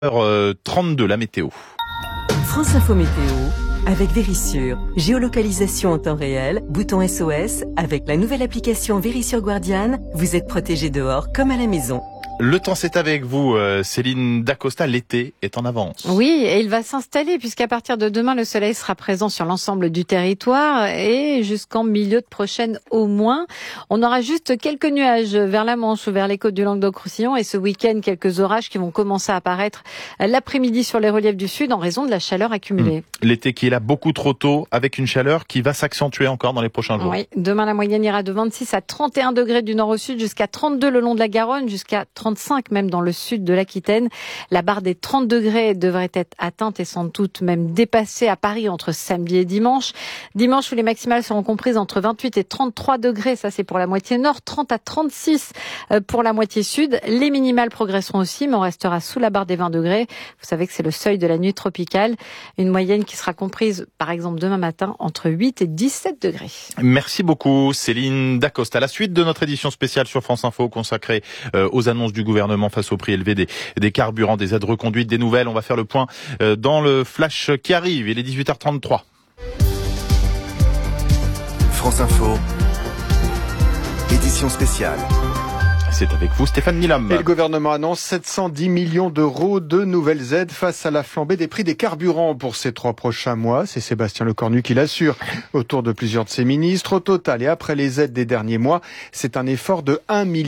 32, la météo. France Info Météo avec Vérissure. Géolocalisation en temps réel, bouton SOS. Avec la nouvelle application Vérissure Guardian, vous êtes protégé dehors comme à la maison. Le temps, c'est avec vous, Céline Dacosta. L'été est en avance. Oui, et il va s'installer puisqu'à partir de demain, le soleil sera présent sur l'ensemble du territoire et jusqu'en milieu de prochaine au moins. On aura juste quelques nuages vers la Manche ou vers les côtes du Languedoc-Roussillon et ce week-end, quelques orages qui vont commencer à apparaître l'après-midi sur les reliefs du sud en raison de la chaleur accumulée. L'été qui est là beaucoup trop tôt avec une chaleur qui va s'accentuer encore dans les prochains jours. Oui, demain, la moyenne ira de 26 à 31 degrés du nord au sud jusqu'à 32 le long de la Garonne, jusqu'à 35 même dans le sud de l'Aquitaine. La barre des 30 degrés devrait être atteinte et sans doute même dépassée à Paris entre samedi et dimanche. Dimanche où les maximales seront comprises entre 28 et 33 degrés, ça c'est pour la moitié nord, 30 à 36 pour la moitié sud. Les minimales progresseront aussi, mais on restera sous la barre des 20 degrés. Vous savez que c'est le seuil de la nuit tropicale. Une moyenne qui sera comprise, par exemple, demain matin, entre 8 et 17 degrés. Merci beaucoup, Céline Dacosta. À la suite de notre édition spéciale sur France Info consacrée aux annonces du gouvernement face au prix élevé des carburants, des aides reconduites, des nouvelles. On va faire le point dans le flash qui arrive. Il est 18h33. France Info, édition spéciale. C'est avec vous, Stéphane Milam. Et le gouvernement annonce 710 millions d'euros de nouvelles aides face à la flambée des prix des carburants pour ces 3 prochains mois. C'est Sébastien Lecornu qui l'assure autour de plusieurs de ses ministres. Au total, et après les aides des derniers mois, c'est un effort de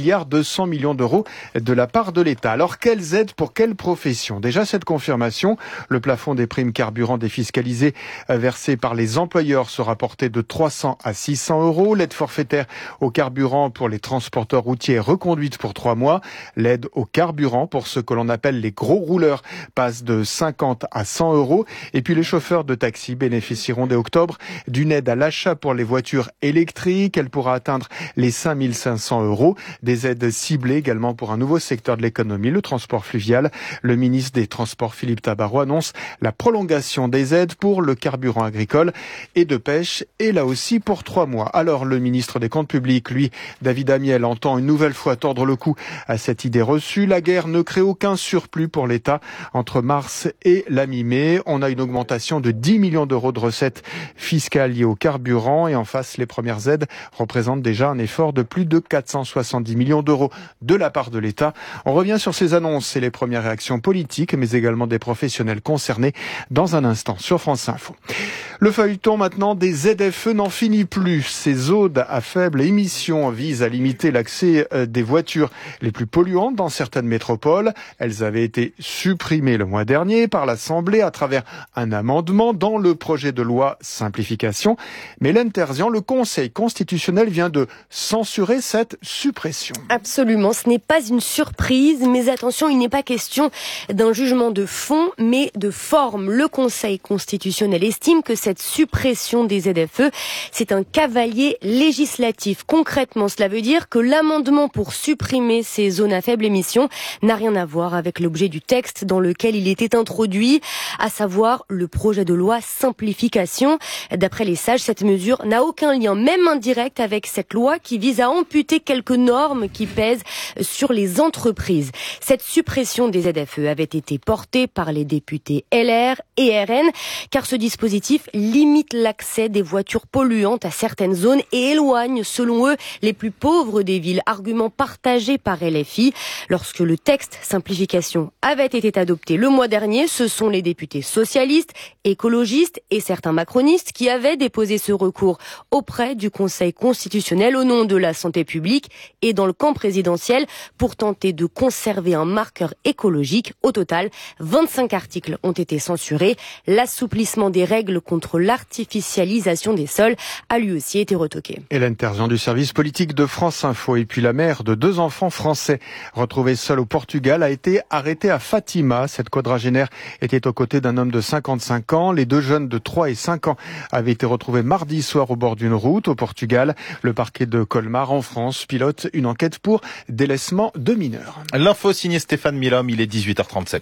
1,2 milliard d'euros de la part de l'État. Alors, quelles aides pour quelles professions? Déjà, cette confirmation, le plafond des primes carburant défiscalisées versées par les employeurs sera porté de 300 à 600 euros. L'aide forfaitaire au carburant pour les transporteurs routiers est reconduite pour 3 mois. L'aide au carburant pour ce que l'on appelle les gros rouleurs passe de 50 à 100 euros. Et puis les chauffeurs de taxi bénéficieront dès octobre d'une aide à l'achat pour les voitures électriques. Elle pourra atteindre les 5500 euros. Des aides ciblées également pour un nouveau secteur de l'économie, le transport fluvial. Le ministre des Transports, Philippe Tabarot, annonce la prolongation des aides pour le carburant agricole et de pêche, et là aussi pour 3 mois. Alors le ministre des Comptes publics, lui, David Amiel, entend une nouvelle fois tordre le cou à cette idée reçue. La guerre ne crée aucun surplus pour l'État entre mars et la mi-mai. On a une augmentation de 10 millions d'euros de recettes fiscales liées au carburant, et en face, les premières aides représentent déjà un effort de plus de 470 millions d'euros de la part de l'État. On revient sur ces annonces et les premières réactions politiques, mais également des professionnels concernés dans un instant sur France Info. Le feuilleton maintenant des ZFE n'en finit plus. Ces odes à faible émission visent à limiter l'accès des voitures les plus polluantes dans certaines métropoles. Elles avaient été supprimées le mois dernier par l'Assemblée à travers un amendement dans le projet de loi simplification. Mais Hélène Terzian, le Conseil constitutionnel vient de censurer cette suppression. Absolument, ce n'est pas une surprise, mais attention, il n'est pas question d'un jugement de fond, mais de forme. Le Conseil constitutionnel estime que cette suppression des ZFE, c'est un cavalier législatif. Concrètement, cela veut dire que l'amendement pour supprimer ces zones à faible émission n'a rien à voir avec l'objet du texte dans lequel il était introduit, à savoir le projet de loi simplification. D'après les sages, cette mesure n'a aucun lien, même indirect, avec cette loi qui vise à amputer quelques normes qui pèsent sur les entreprises. Cette suppression des ZFE avait été portée par les députés LR et RN, car ce dispositif limite l'accès des voitures polluantes à certaines zones et éloigne, selon eux, les plus pauvres des villes. Argument partagé par LFI. Lorsque le texte simplification avait été adopté le mois dernier, ce sont les députés socialistes, écologistes et certains macronistes qui avaient déposé ce recours auprès du Conseil constitutionnel au nom de la santé publique et dans le camp présidentiel pour tenter de conserver un marqueur écologique. Au total, 25 articles ont été censurés. L'assouplissement des règles contre l'artificialisation des sols a lui aussi été retoqué. Hélène Terzian du service politique de France Info. Et puis la mère de 2 enfants français retrouvée seule au Portugal a été arrêtée à Fatima. Cette quadragénaire était aux côtés d'un homme de 55 ans. Les 2 jeunes de 3 et 5 ans avaient été retrouvés mardi soir au bord d'une route au Portugal. Le parquet de Colmar en France pilote une enquête pour délaissement de mineurs. L'info signée Stéphane Milam, il est 18h37.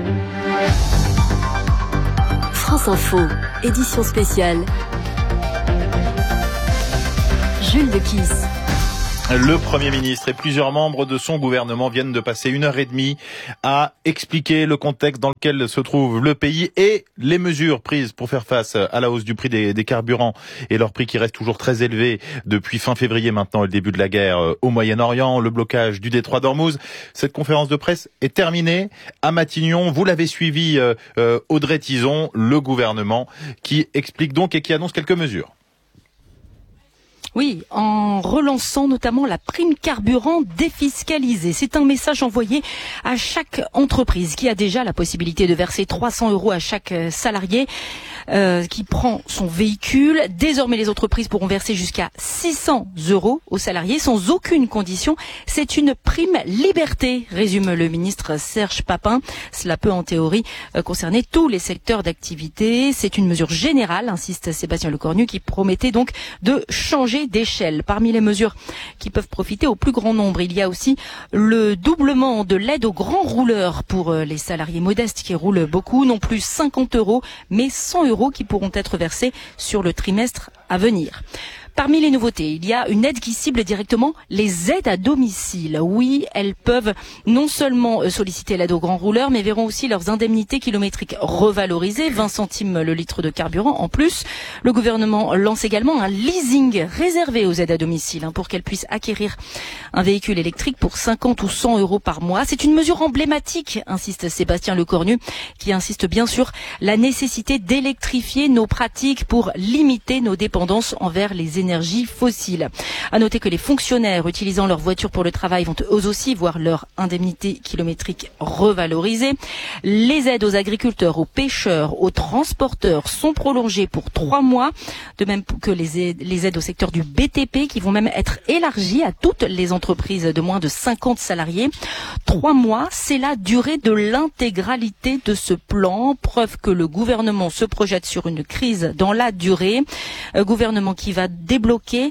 France Info, édition spéciale. Jules de Kiss. Le Premier ministre et plusieurs membres de son gouvernement viennent de passer 1h30 à expliquer le contexte dans lequel se trouve le pays et les mesures prises pour faire face à la hausse du prix des carburants et leur prix qui reste toujours très élevé depuis fin février maintenant et le début de la guerre au Moyen-Orient, le blocage du détroit d'Ormuz. Cette conférence de presse est terminée à Matignon. Vous l'avez suivi, Audrey Tizon, le gouvernement qui explique donc et qui annonce quelques mesures. Oui, en relançant notamment la prime carburant défiscalisée. C'est un message envoyé à chaque entreprise qui a déjà la possibilité de verser 300 € à chaque salarié qui prend son véhicule. Désormais, les entreprises pourront verser jusqu'à 600 € aux salariés sans aucune condition. C'est une prime liberté, résume le ministre Serge Papin. Cela peut en théorie concerner tous les secteurs d'activité. C'est une mesure générale, insiste Sébastien Lecornu, qui promettait donc de changer d'échelle. Parmi les mesures qui peuvent profiter au plus grand nombre, il y a aussi le doublement de l'aide aux grands rouleurs pour les salariés modestes qui roulent beaucoup, non plus 50 €, mais 100 € qui pourront être versés sur le trimestre à venir. Parmi les nouveautés, il y a une aide qui cible directement les aides à domicile. Oui, elles peuvent non seulement solliciter l'aide aux grands rouleurs, mais verront aussi leurs indemnités kilométriques revalorisées, 20 centimes le litre de carburant en plus. Le gouvernement lance également un leasing réservé aux aides à domicile pour qu'elles puissent acquérir un véhicule électrique pour 50 ou 100 € par mois. C'est une mesure emblématique, insiste Sébastien Lecornu, qui insiste bien sur la nécessité d'électrifier nos pratiques pour limiter nos dépendances envers les énergies fossiles. À noter que les fonctionnaires utilisant leur voiture pour le travail vont eux aussi voir leur indemnité kilométrique revalorisée. Les aides aux agriculteurs, aux pêcheurs, aux transporteurs sont prolongées pour 3 mois, de même que les aides au secteur du BTP qui vont même être élargies à toutes les entreprises de moins de 50 salariés. 3 mois, c'est la durée de l'intégralité de ce plan, preuve que le gouvernement se projette sur une crise dans la durée. Gouvernement qui va débloquer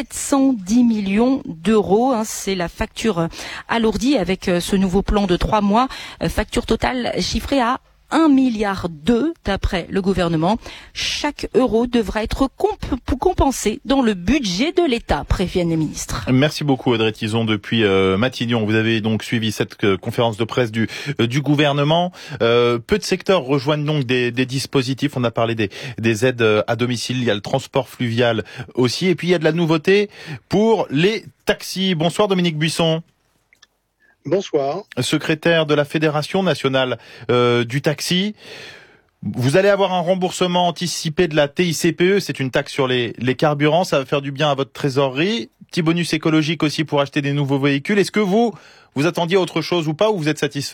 710 millions d'euros. C'est la facture alourdie avec ce nouveau plan de 3 mois. Facture totale chiffrée à 1,2 milliard d'après le gouvernement. Chaque euro devra être compensé dans le budget de l'État, préviennent les ministres. Merci beaucoup Audrey Tizon depuis Matignon. Vous avez donc suivi cette conférence de presse du gouvernement. Peu de secteurs rejoignent donc des dispositifs. On a parlé des aides à domicile, il y a le transport fluvial aussi. Et puis il y a de la nouveauté pour les taxis. Bonsoir Dominique Buisson. Bonsoir. Secrétaire de la Fédération nationale du taxi. Vous allez avoir un remboursement anticipé de la TICPE, c'est une taxe sur les carburants, ça va faire du bien à votre trésorerie. Petit bonus écologique aussi pour acheter des nouveaux véhicules. Est-ce que vous attendiez autre chose ou pas, ou vous êtes satisfait ?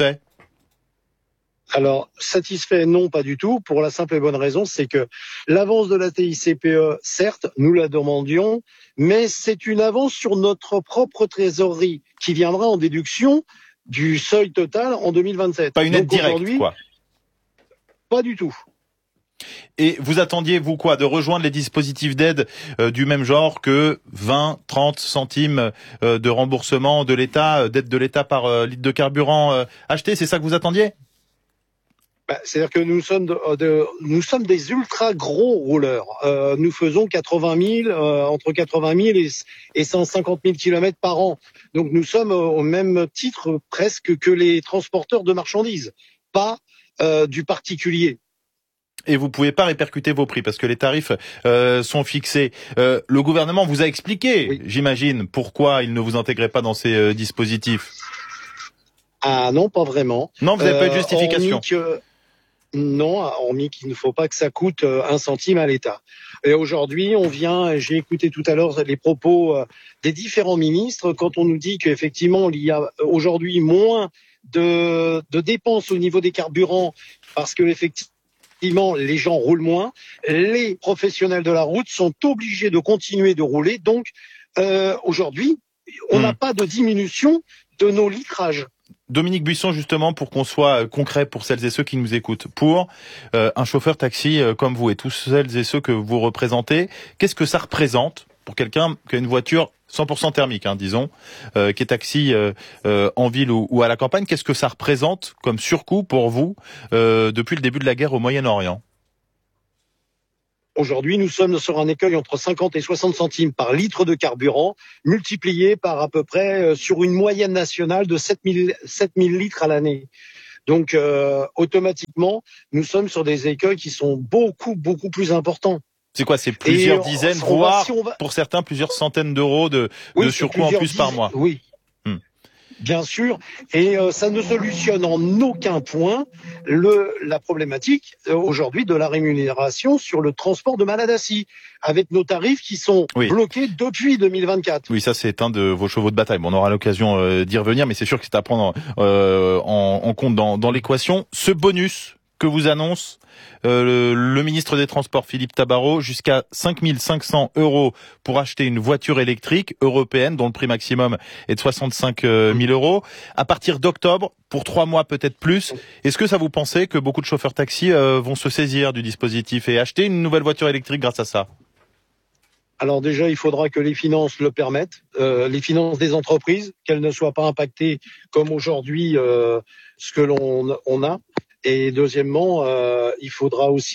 Alors, satisfait, non, pas du tout, pour la simple et bonne raison, c'est que l'avance de la TICPE, certes, nous la demandions, mais c'est une avance sur notre propre trésorerie qui viendra en déduction du seuil total en 2027. Pas une aide directe, quoi. Pas du tout. Et vous attendiez, vous quoi, de rejoindre les dispositifs d'aide du même genre que 20, 30 centimes de remboursement de l'État, d'aide de l'État par litre de carburant acheté, c'est ça que vous attendiez ? C'est-à-dire que nous sommes des ultra gros rouleurs. Nous faisons entre 80 000 et 150 000 kilomètres par an. Donc nous sommes au même titre presque que les transporteurs de marchandises, pas du particulier. Et vous pouvez pas répercuter vos prix parce que les tarifs sont fixés. Le gouvernement vous a expliqué, oui, j'imagine, pourquoi il ne vous intégrait pas dans ces dispositifs. Ah non, pas vraiment. Non, vous n'avez pas eu de justification. Non, hormis qu'il ne faut pas que ça coûte 1 centime à l'État. Et aujourd'hui, j'ai écouté tout à l'heure les propos des différents ministres, quand on nous dit qu'effectivement, il y a aujourd'hui moins de dépenses au niveau des carburants, parce que effectivement, les gens roulent moins, les professionnels de la route sont obligés de continuer de rouler, donc aujourd'hui, on n'a pas de diminution de nos litrages. Dominique Buisson, justement, pour qu'on soit concret pour celles et ceux qui nous écoutent, pour un chauffeur taxi comme vous et tous celles et ceux que vous représentez, qu'est-ce que ça représente pour quelqu'un qui a une voiture 100% thermique, disons, qui est taxi en ville ou à la campagne, qu'est-ce que ça représente comme surcoût pour vous depuis le début de la guerre au Moyen-Orient ? Aujourd'hui, nous sommes sur un écueil entre 50 et 60 centimes par litre de carburant, multiplié par à peu près sur une moyenne nationale de 7000 litres à l'année. Donc, automatiquement, nous sommes sur des écueils qui sont beaucoup plus importants. C'est quoi? C'est plusieurs dizaines, voire pour certains plusieurs centaines d'euros de surcoût en plus par mois. Oui. Bien sûr, et ça ne solutionne en aucun point la problématique aujourd'hui de la rémunération sur le transport de malades assis, avec nos tarifs qui sont bloqués depuis 2024. Oui, ça c'est un de vos chevaux de bataille. Bon, on aura l'occasion d'y revenir, mais c'est sûr que c'est à prendre en compte dans l'équation. Ce bonus que vous annonce le ministre des Transports Philippe Tabarot, jusqu'à 5 500 € pour acheter une voiture électrique européenne dont le prix maximum est de 65 000 €. À partir d'octobre, pour 3 mois peut-être plus, est-ce que ça vous pensez que beaucoup de chauffeurs taxi vont se saisir du dispositif et acheter une nouvelle voiture électrique grâce à ça? Alors déjà, il faudra que les finances le permettent, les finances des entreprises, qu'elles ne soient pas impactées comme aujourd'hui ce que l'on a. Et deuxièmement, il faudra aussi...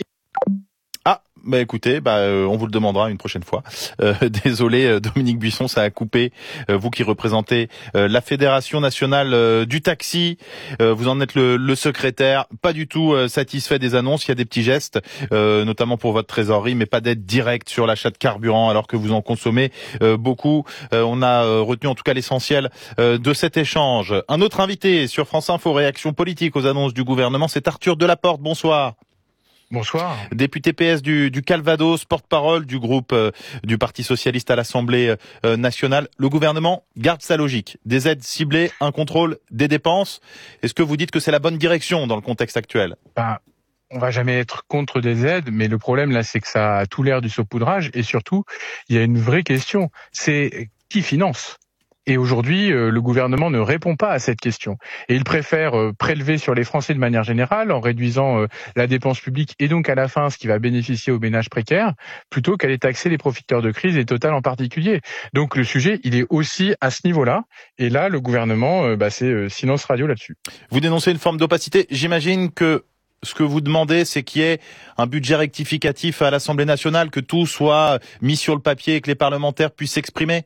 Écoutez, on vous le demandera une prochaine fois. Désolé, Dominique Buisson, ça a coupé. Vous qui représentez la Fédération nationale du taxi, vous en êtes le secrétaire. Pas du tout satisfait des annonces. Il y a des petits gestes, notamment pour votre trésorerie, mais pas d'aide directe sur l'achat de carburant, alors que vous en consommez beaucoup. On a retenu en tout cas l'essentiel de cet échange. Un autre invité sur France Info, réaction politique aux annonces du gouvernement, c'est Arthur Delaporte. Bonsoir. Bonsoir. Député PS du Calvados, porte-parole du groupe du Parti socialiste à l'Assemblée nationale. Le gouvernement garde sa logique. Des aides ciblées, un contrôle des dépenses. Est-ce que vous dites que c'est la bonne direction dans le contexte actuel? On va jamais être contre des aides, mais le problème là, c'est que ça a tout l'air du saupoudrage, et surtout, il y a une vraie question. C'est qui finance? Et aujourd'hui, le gouvernement ne répond pas à cette question. Et il préfère prélever sur les Français de manière générale, en réduisant la dépense publique et donc à la fin ce qui va bénéficier aux ménages précaires, plutôt qu'aller taxer les profiteurs de crise et Total en particulier. Donc le sujet, il est aussi à ce niveau-là. Et là, le gouvernement, c'est silence radio là-dessus. Vous dénoncez une forme d'opacité. J'imagine que ce que vous demandez, c'est qu'il y ait un budget rectificatif à l'Assemblée nationale, que tout soit mis sur le papier et que les parlementaires puissent s'exprimer.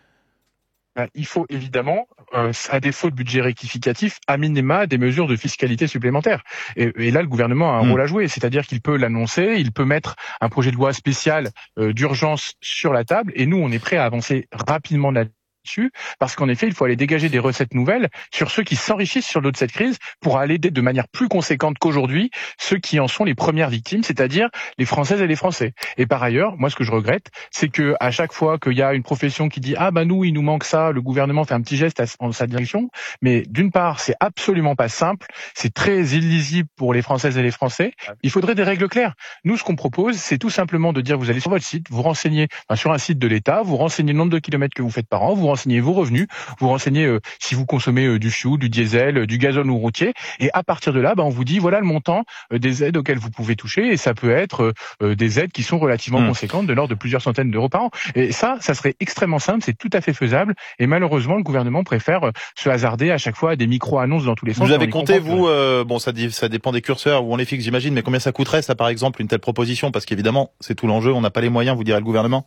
Il faut évidemment, à défaut de budget rectificatif, à minima des mesures de fiscalité supplémentaires. Et là, le gouvernement a un rôle à jouer, c'est-à-dire qu'il peut l'annoncer, il peut mettre un projet de loi spécial d'urgence sur la table, et nous, on est prêt à avancer rapidement là-dessus, parce qu'en effet, il faut aller dégager des recettes nouvelles sur ceux qui s'enrichissent sur le dos de cette crise pour aller aider de manière plus conséquente qu'aujourd'hui ceux qui en sont les premières victimes, c'est-à-dire les Françaises et les Français. Et par ailleurs, moi, ce que je regrette, c'est que à chaque fois qu'il y a une profession qui dit nous, il nous manque ça, le gouvernement fait un petit geste en sa direction. Mais d'une part, c'est absolument pas simple, c'est très illisible pour les Françaises et les Français. Il faudrait des règles claires. Nous, ce qu'on propose, c'est tout simplement de dire vous allez sur votre site, vous renseignez sur un site de l'État, vous renseignez le nombre de kilomètres que vous faites par an, vous renseignez vos revenus, vous renseignez si vous consommez du fioul, du diesel, du gazole ou routier, et à partir de là, on vous dit voilà le montant des aides auxquelles vous pouvez toucher, et ça peut être des aides qui sont relativement conséquentes, de l'ordre de plusieurs centaines d'euros par an. Et ça serait extrêmement simple, c'est tout à fait faisable, et malheureusement le gouvernement préfère se hasarder à chaque fois à des micro-annonces dans tous les sens. Vous avez compté, vous, ça dépend des curseurs où on les fixe, j'imagine, mais combien ça coûterait, ça, par exemple, une telle proposition? Parce qu'évidemment, c'est tout l'enjeu, on n'a pas les moyens, vous dirait le gouvernement.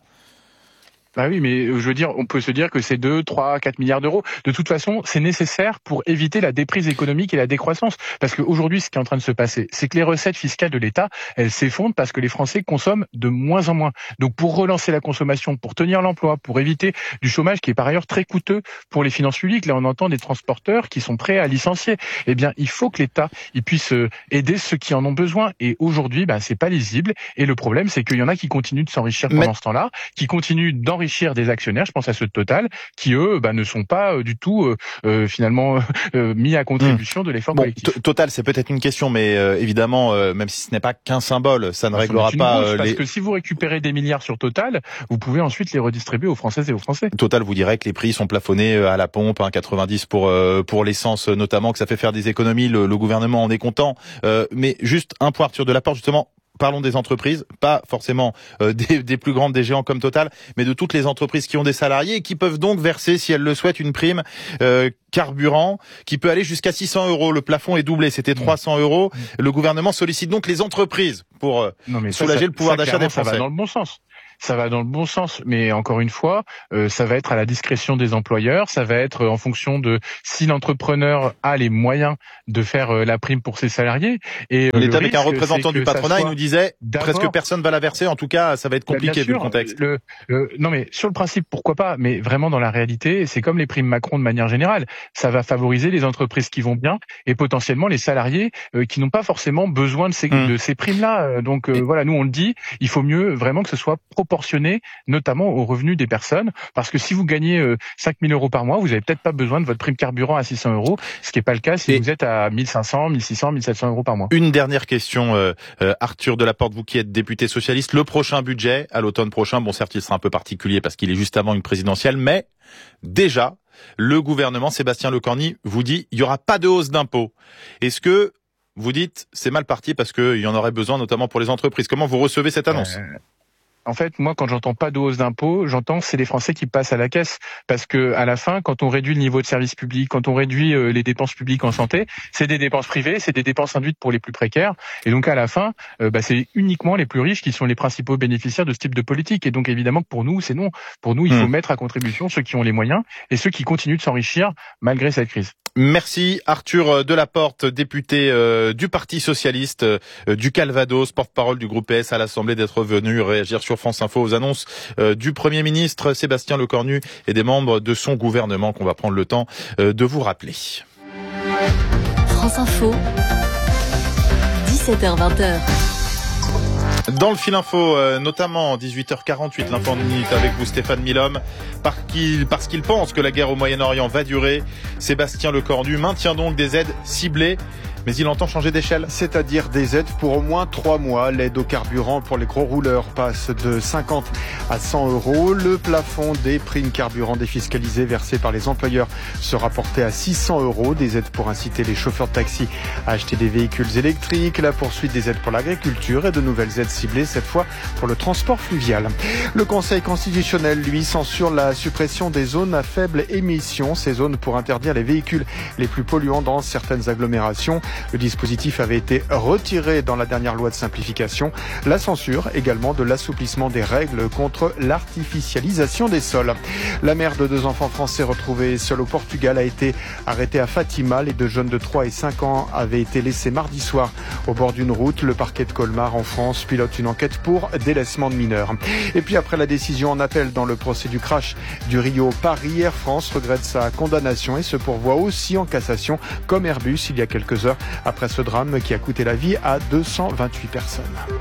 Oui, mais je veux dire, on peut se dire que c'est 2, 3, 4 milliards d'euros. De toute façon, c'est nécessaire pour éviter la déprise économique et la décroissance. Parce qu'aujourd'hui, ce qui est en train de se passer, c'est que les recettes fiscales de l'État, elles s'effondrent parce que les Français consomment de moins en moins. Donc, pour relancer la consommation, pour tenir l'emploi, pour éviter du chômage qui est par ailleurs très coûteux pour les finances publiques, là, on entend des transporteurs qui sont prêts à licencier. Eh bien, il faut que l'État, il puisse aider ceux qui en ont besoin. Et aujourd'hui, c'est pas lisible. Et le problème, c'est qu'il y en a qui continuent de s'enrichir pendant ce temps-là, qui continuent d'enrichir des actionnaires, je pense à ceux de Total, qui eux ne sont pas du tout finalement mis à contribution de l'effort collectif. Total, c'est peut-être une question, mais évidemment, même si ce n'est pas qu'un symbole, ça ne réglera pas parce que si vous récupérez des milliards sur Total, vous pouvez ensuite les redistribuer aux Françaises et aux Français. Total vous dirait que les prix sont plafonnés à la pompe, 90 pour l'essence notamment, que ça fait faire des économies, le gouvernement en est content. Mais juste un point, Arthur Delaporte, justement, parlons des entreprises, pas forcément des plus grandes, des géants comme Total, mais de toutes les entreprises qui ont des salariés et qui peuvent donc verser, si elles le souhaitent, une prime carburant qui peut aller jusqu'à 600 €. Le plafond est doublé, c'était 300 €. Le gouvernement sollicite donc les entreprises pour soulager le pouvoir d'achat des Français. Ça va dans le bon sens. Ça va dans le bon sens, mais encore une fois, ça va être à la discrétion des employeurs, ça va être en fonction de si l'entrepreneur a les moyens de faire la prime pour ses salariés. Et on était avec un représentant du patronat, il nous disait presque personne va la verser, en tout cas ça va être compliqué vu le contexte. Non mais sur le principe pourquoi pas, mais vraiment dans la réalité, c'est comme les primes Macron de manière générale, ça va favoriser les entreprises qui vont bien et potentiellement les salariés qui n'ont pas forcément besoin de ces primes-là. Donc voilà, nous on le dit, il faut mieux vraiment que ce soit proportionné, notamment aux revenus des personnes, parce que si vous gagnez 5 000 € par mois, vous n'avez peut-être pas besoin de votre prime carburant à 600 €, ce qui n'est pas le cas si vous êtes à 1 500, 1 600, 1 700 € par mois. Une dernière question, Arthur Delaporte, vous qui êtes député socialiste, le prochain budget, à l'automne prochain, bon certes il sera un peu particulier parce qu'il est juste avant une présidentielle, mais déjà, le gouvernement, Sébastien Lecornu, vous dit il n'y aura pas de hausse d'impôts. Est-ce que vous dites c'est mal parti parce qu'il y en aurait besoin notamment pour les entreprises? Comment vous recevez cette annonce? En fait, moi, quand j'entends pas de hausse d'impôts, j'entends c'est les Français qui passent à la caisse. Parce que à la fin, quand on réduit le niveau de service public, quand on réduit les dépenses publiques en santé, c'est des dépenses privées, c'est des dépenses induites pour les plus précaires. Et donc à la fin, c'est uniquement les plus riches qui sont les principaux bénéficiaires de ce type de politique. Et donc évidemment que pour nous, c'est non. Pour nous, il faut mettre à contribution ceux qui ont les moyens et ceux qui continuent de s'enrichir malgré cette crise. Merci Arthur Delaporte, député du Parti socialiste du Calvados, porte-parole du groupe PS à l'Assemblée, d'être venu réagir sur France Info aux annonces du Premier ministre Sébastien Lecornu et des membres de son gouvernement qu'on va prendre le temps de vous rappeler. France Info, 17h-20h. Dans le fil info, notamment 18h48, l'info en minute avec vous Stéphane Milhomme, parce qu'il pense que la guerre au Moyen-Orient va durer. Sébastien Lecornu maintient donc des aides ciblées, mais il entend changer d'échelle. C'est-à-dire des aides pour au moins 3 mois. L'aide au carburant pour les gros rouleurs passe de 50 à 100 €. Le plafond des primes carburant défiscalisées versées par les employeurs sera porté à 600 €. Des aides pour inciter les chauffeurs de taxi à acheter des véhicules électriques. La poursuite des aides pour l'agriculture et de nouvelles aides ciblées, cette fois pour le transport fluvial. Le Conseil constitutionnel, lui, censure la suppression des zones à faible émission. Ces zones pour interdire les véhicules les plus polluants dans certaines agglomérations. Le dispositif avait été retiré dans la dernière loi de simplification. La censure également de l'assouplissement des règles contre l'artificialisation des sols. La mère de 2 enfants français retrouvés seuls au Portugal a été arrêtée à Fatima. Les 2 jeunes de 3 et 5 ans avaient été laissés mardi soir au bord d'une route. Le parquet de Colmar en France pilote une enquête pour délaissement de mineurs. Et puis après la décision en appel dans le procès du crash du Rio Paris, Air France regrette sa condamnation et se pourvoit aussi en cassation comme Airbus il y a quelques heures après ce drame qui a coûté la vie à 228 personnes.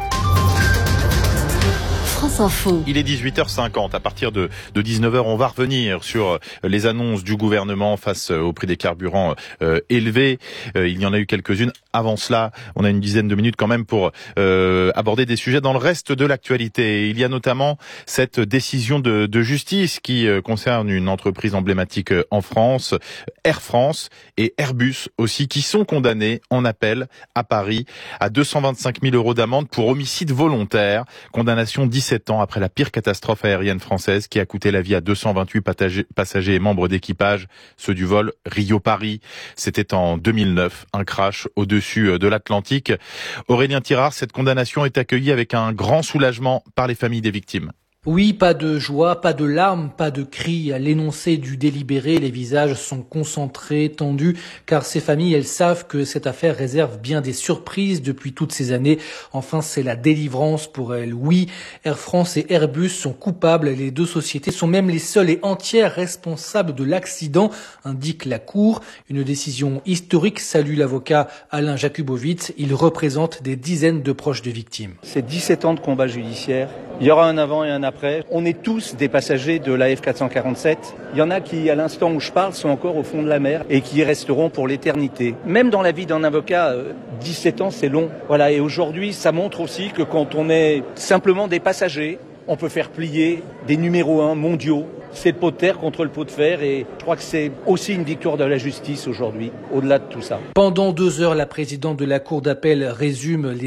France Info. Il est 18h50. À partir de 19h, on va revenir sur les annonces du gouvernement face au prix des carburants élevés. Il y en a eu quelques-unes. Avant cela, on a une dizaine de minutes quand même pour aborder des sujets dans le reste de l'actualité. Il y a notamment cette décision de justice qui concerne une entreprise emblématique en France, Air France et Airbus aussi, qui sont condamnés en appel à Paris à 225 000 € d'amende pour homicide volontaire. Condamnation 17 ans après la pire catastrophe aérienne française qui a coûté la vie à 228 passagers et membres d'équipage, ceux du vol Rio-Paris. C'était en 2009, un crash au-dessus de l'Atlantique. Aurélien Tirard, cette condamnation est accueillie avec un grand soulagement par les familles des victimes. Oui, pas de joie, pas de larmes, pas de cris. À l'énoncé du délibéré, les visages sont concentrés, tendus, car ces familles, elles savent que cette affaire réserve bien des surprises depuis toutes ces années. Enfin, c'est la délivrance pour elles. Oui, Air France et Airbus sont coupables. Les 2 sociétés sont même les seules et entières responsables de l'accident, indique la Cour. Une décision historique, salue l'avocat Alain Jakubowicz. Il représente des dizaines de proches de victimes. C'est 17 ans de combat judiciaire. Il y aura un avant et un après. On est tous des passagers de la F447. Il y en a qui, à l'instant où je parle, sont encore au fond de la mer et qui y resteront pour l'éternité. Même dans la vie d'un avocat, 17 ans, c'est long. Voilà. Et aujourd'hui, ça montre aussi que quand on est simplement des passagers, on peut faire plier des numéros 1 mondiaux C'est le pot de terre contre le pot de fer et je crois que c'est aussi une victoire de la justice aujourd'hui, au-delà de tout ça. Pendant 2 heures, la présidente de la Cour d'appel résume les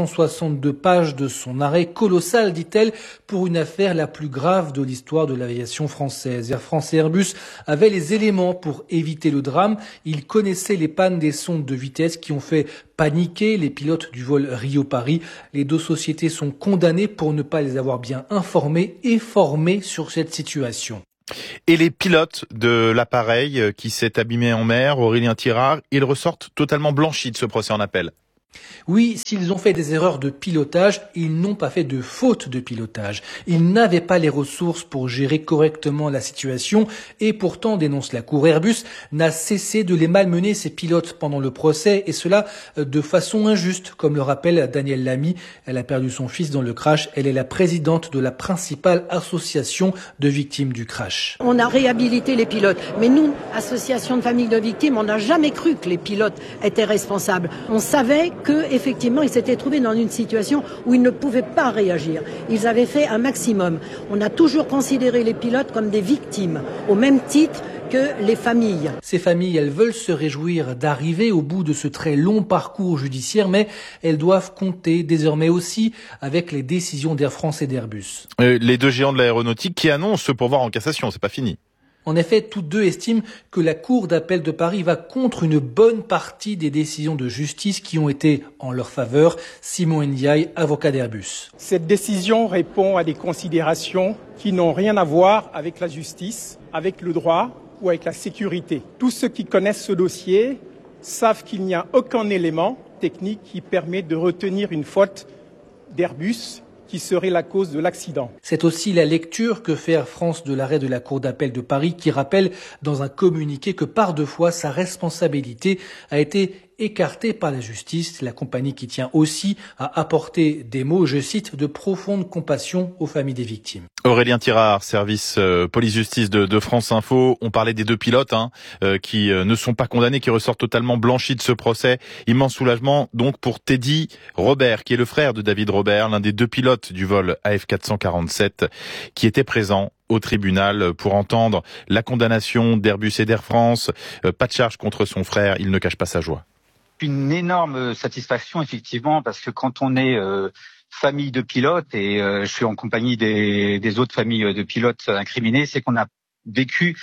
562 pages de son arrêt colossal, dit-elle, pour une affaire la plus grave de l'histoire de l'aviation française. Air France et Airbus avaient les éléments pour éviter le drame. Ils connaissaient les pannes des sondes de vitesse qui ont fait paniquer les pilotes du vol Rio-Paris. Les 2 sociétés sont condamnées pour ne pas les avoir bien informés et formés sur cette situation. Et les pilotes de l'appareil qui s'est abîmé en mer, Aurélien Tirard, ils ressortent totalement blanchis de ce procès en appel. Oui, s'ils ont fait des erreurs de pilotage, ils n'ont pas fait de faute de pilotage. Ils n'avaient pas les ressources pour gérer correctement la situation et pourtant, dénonce la Cour, Airbus n'a cessé de les malmener, ses pilotes, pendant le procès, et cela de façon injuste, comme le rappelle Danielle Lamy. Elle a perdu son fils dans le crash. Elle est la présidente de la principale association de victimes du crash. On a réhabilité les pilotes, mais nous, association de familles de victimes, on n'a jamais cru que les pilotes étaient responsables. On savait qu'effectivement, ils s'étaient trouvés dans une situation où ils ne pouvaient pas réagir. Ils avaient fait un maximum. On a toujours considéré les pilotes comme des victimes, au même titre que les familles. Ces familles, elles veulent se réjouir d'arriver au bout de ce très long parcours judiciaire, mais elles doivent compter désormais aussi avec les décisions d'Air France et d'Airbus. Les 2 géants de l'aéronautique qui annoncent se pourvoir en cassation, c'est pas fini. En effet, tous 2 estiment que la Cour d'appel de Paris va contre une bonne partie des décisions de justice qui ont été en leur faveur. Simon Ndiaye, avocat d'Airbus. Cette décision répond à des considérations qui n'ont rien à voir avec la justice, avec le droit ou avec la sécurité. Tous ceux qui connaissent ce dossier savent qu'il n'y a aucun élément technique qui permet de retenir une faute d'Airbus qui serait la cause de l'accident. C'est aussi la lecture que fait Air France de l'arrêt de la Cour d'appel de Paris qui rappelle dans un communiqué que par 2 fois sa responsabilité a été écartée par la justice. La compagnie qui tient aussi à apporter des mots, je cite, de profonde compassion aux familles des victimes. Aurélien Tirard, service police-justice de France Info. On parlait des 2 pilotes qui ne sont pas condamnés, qui ressortent totalement blanchis de ce procès. Immense soulagement donc pour Teddy Robert, qui est le frère de David Robert, l'un des 2 pilotes du vol AF447, qui était présent au tribunal pour entendre la condamnation d'Airbus et d'Air France. Pas de charge contre son frère, il ne cache pas sa joie. Une énorme satisfaction, effectivement, parce que quand on est famille de pilotes, et je suis en compagnie des autres familles de pilotes incriminés, c'est qu'on a vécu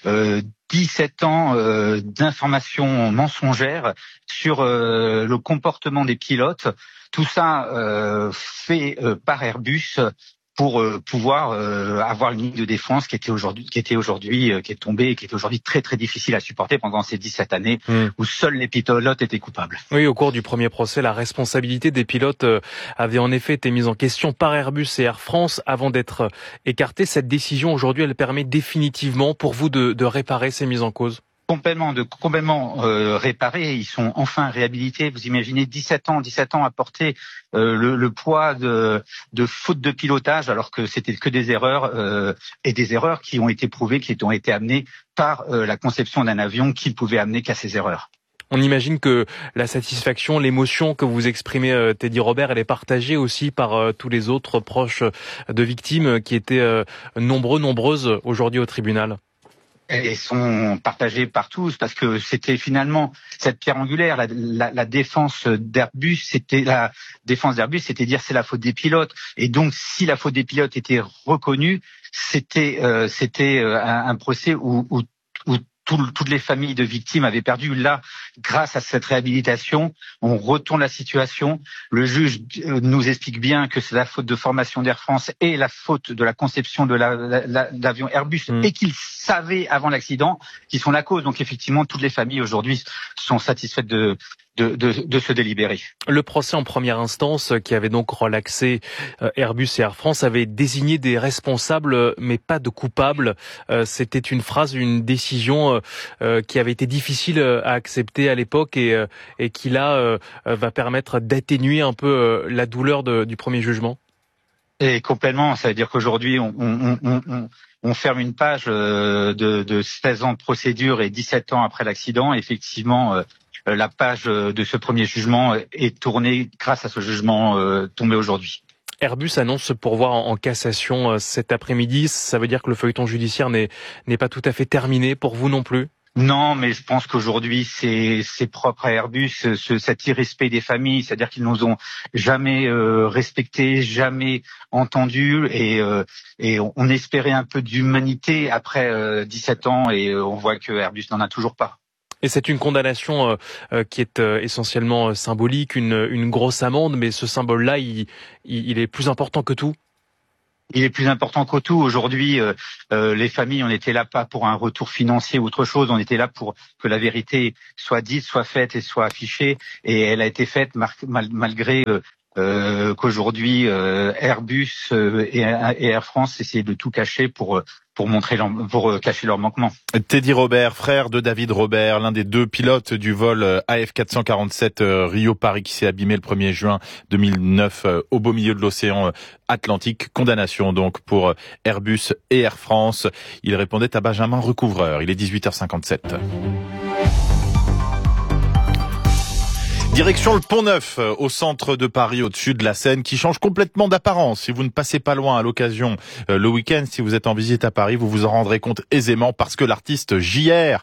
17 ans d'informations mensongères sur le comportement des pilotes. Tout ça fait par Airbus pour pouvoir avoir une ligne de défense qui est tombée et qui est aujourd'hui très très difficile à supporter pendant ces 17 années où seuls les pilotes étaient coupables. Oui, au cours du premier procès, la responsabilité des pilotes avait en effet été mise en question par Airbus et Air France avant d'être écartée. Cette décision aujourd'hui, elle permet définitivement pour vous de réparer ces mises en cause? Complètement réparés, ils sont enfin réhabilités. Vous imaginez 17 ans à porter le poids de faute de pilotage, alors que c'était que des erreurs et des erreurs qui ont été prouvées, qui ont été amenées par la conception d'un avion qui ne pouvait amener qu'à ces erreurs. On imagine que la satisfaction, l'émotion que vous exprimez, Teddy Robert, elle est partagée aussi par tous les autres proches de victimes qui étaient nombreuses aujourd'hui au tribunal. Et sont partagés par tous, parce que c'était finalement cette pierre angulaire, la défense d'Airbus, c'était dire c'est la faute des pilotes. Et donc si la faute des pilotes était reconnue, c'était un procès où toutes les familles de victimes avaient perdu. Là, grâce à cette réhabilitation, on retourne la situation. Le juge nous explique bien que c'est la faute de formation d'Air France et la faute de la conception de l'avion Airbus et qu'ils savaient avant l'accident qu'ils sont la cause. Donc effectivement, toutes les familles aujourd'hui sont satisfaites de ce délibéré. Le procès en première instance, qui avait donc relaxé Airbus et Air France, avait désigné des responsables, mais pas de coupables. C'était une décision qui avait été difficile à accepter à l'époque et qui là va permettre d'atténuer un peu la douleur du premier jugement. Et complètement, ça veut dire qu'aujourd'hui on ferme une page de 16 ans de procédure et 17 ans après l'accident. Effectivement, la page de ce premier jugement est tournée grâce à ce jugement tombé aujourd'hui. Airbus annonce se pourvoir en cassation cet après-midi. Ça veut dire que le feuilleton judiciaire n'est pas tout à fait terminé pour vous non plus? Non, mais je pense qu'aujourd'hui, c'est propre à Airbus, cet irrespect des familles, c'est-à-dire qu'ils nous ont jamais respectés, jamais entendus, et on espérait un peu d'humanité après 17 ans, et on voit que Airbus n'en a toujours pas. Et c'est une condamnation qui est essentiellement symbolique, une grosse amende, mais ce symbole-là, il est plus important que tout. Il est plus important que tout. Aujourd'hui, les familles, on était là pas pour un retour financier ou autre chose, on était là pour que la vérité soit dite, soit faite et soit affichée. Et elle a été faite malgré qu'aujourd'hui Airbus et Air France essaient de tout cacher pour cacher leurs manquements. Teddy Robert, frère de David Robert, l'un des deux pilotes du vol AF447 Rio-Paris qui s'est abîmé le 1er juin 2009 au beau milieu de l'océan Atlantique. Condamnation donc pour Airbus et Air France. Il répondait à Benjamin Recouvreur. Il est 18h57. Direction le Pont-Neuf, au centre de Paris, au-dessus de la Seine, qui change complètement d'apparence. Si vous ne passez pas loin à l'occasion le week-end, si vous êtes en visite à Paris, vous vous en rendrez compte aisément parce que l'artiste JR,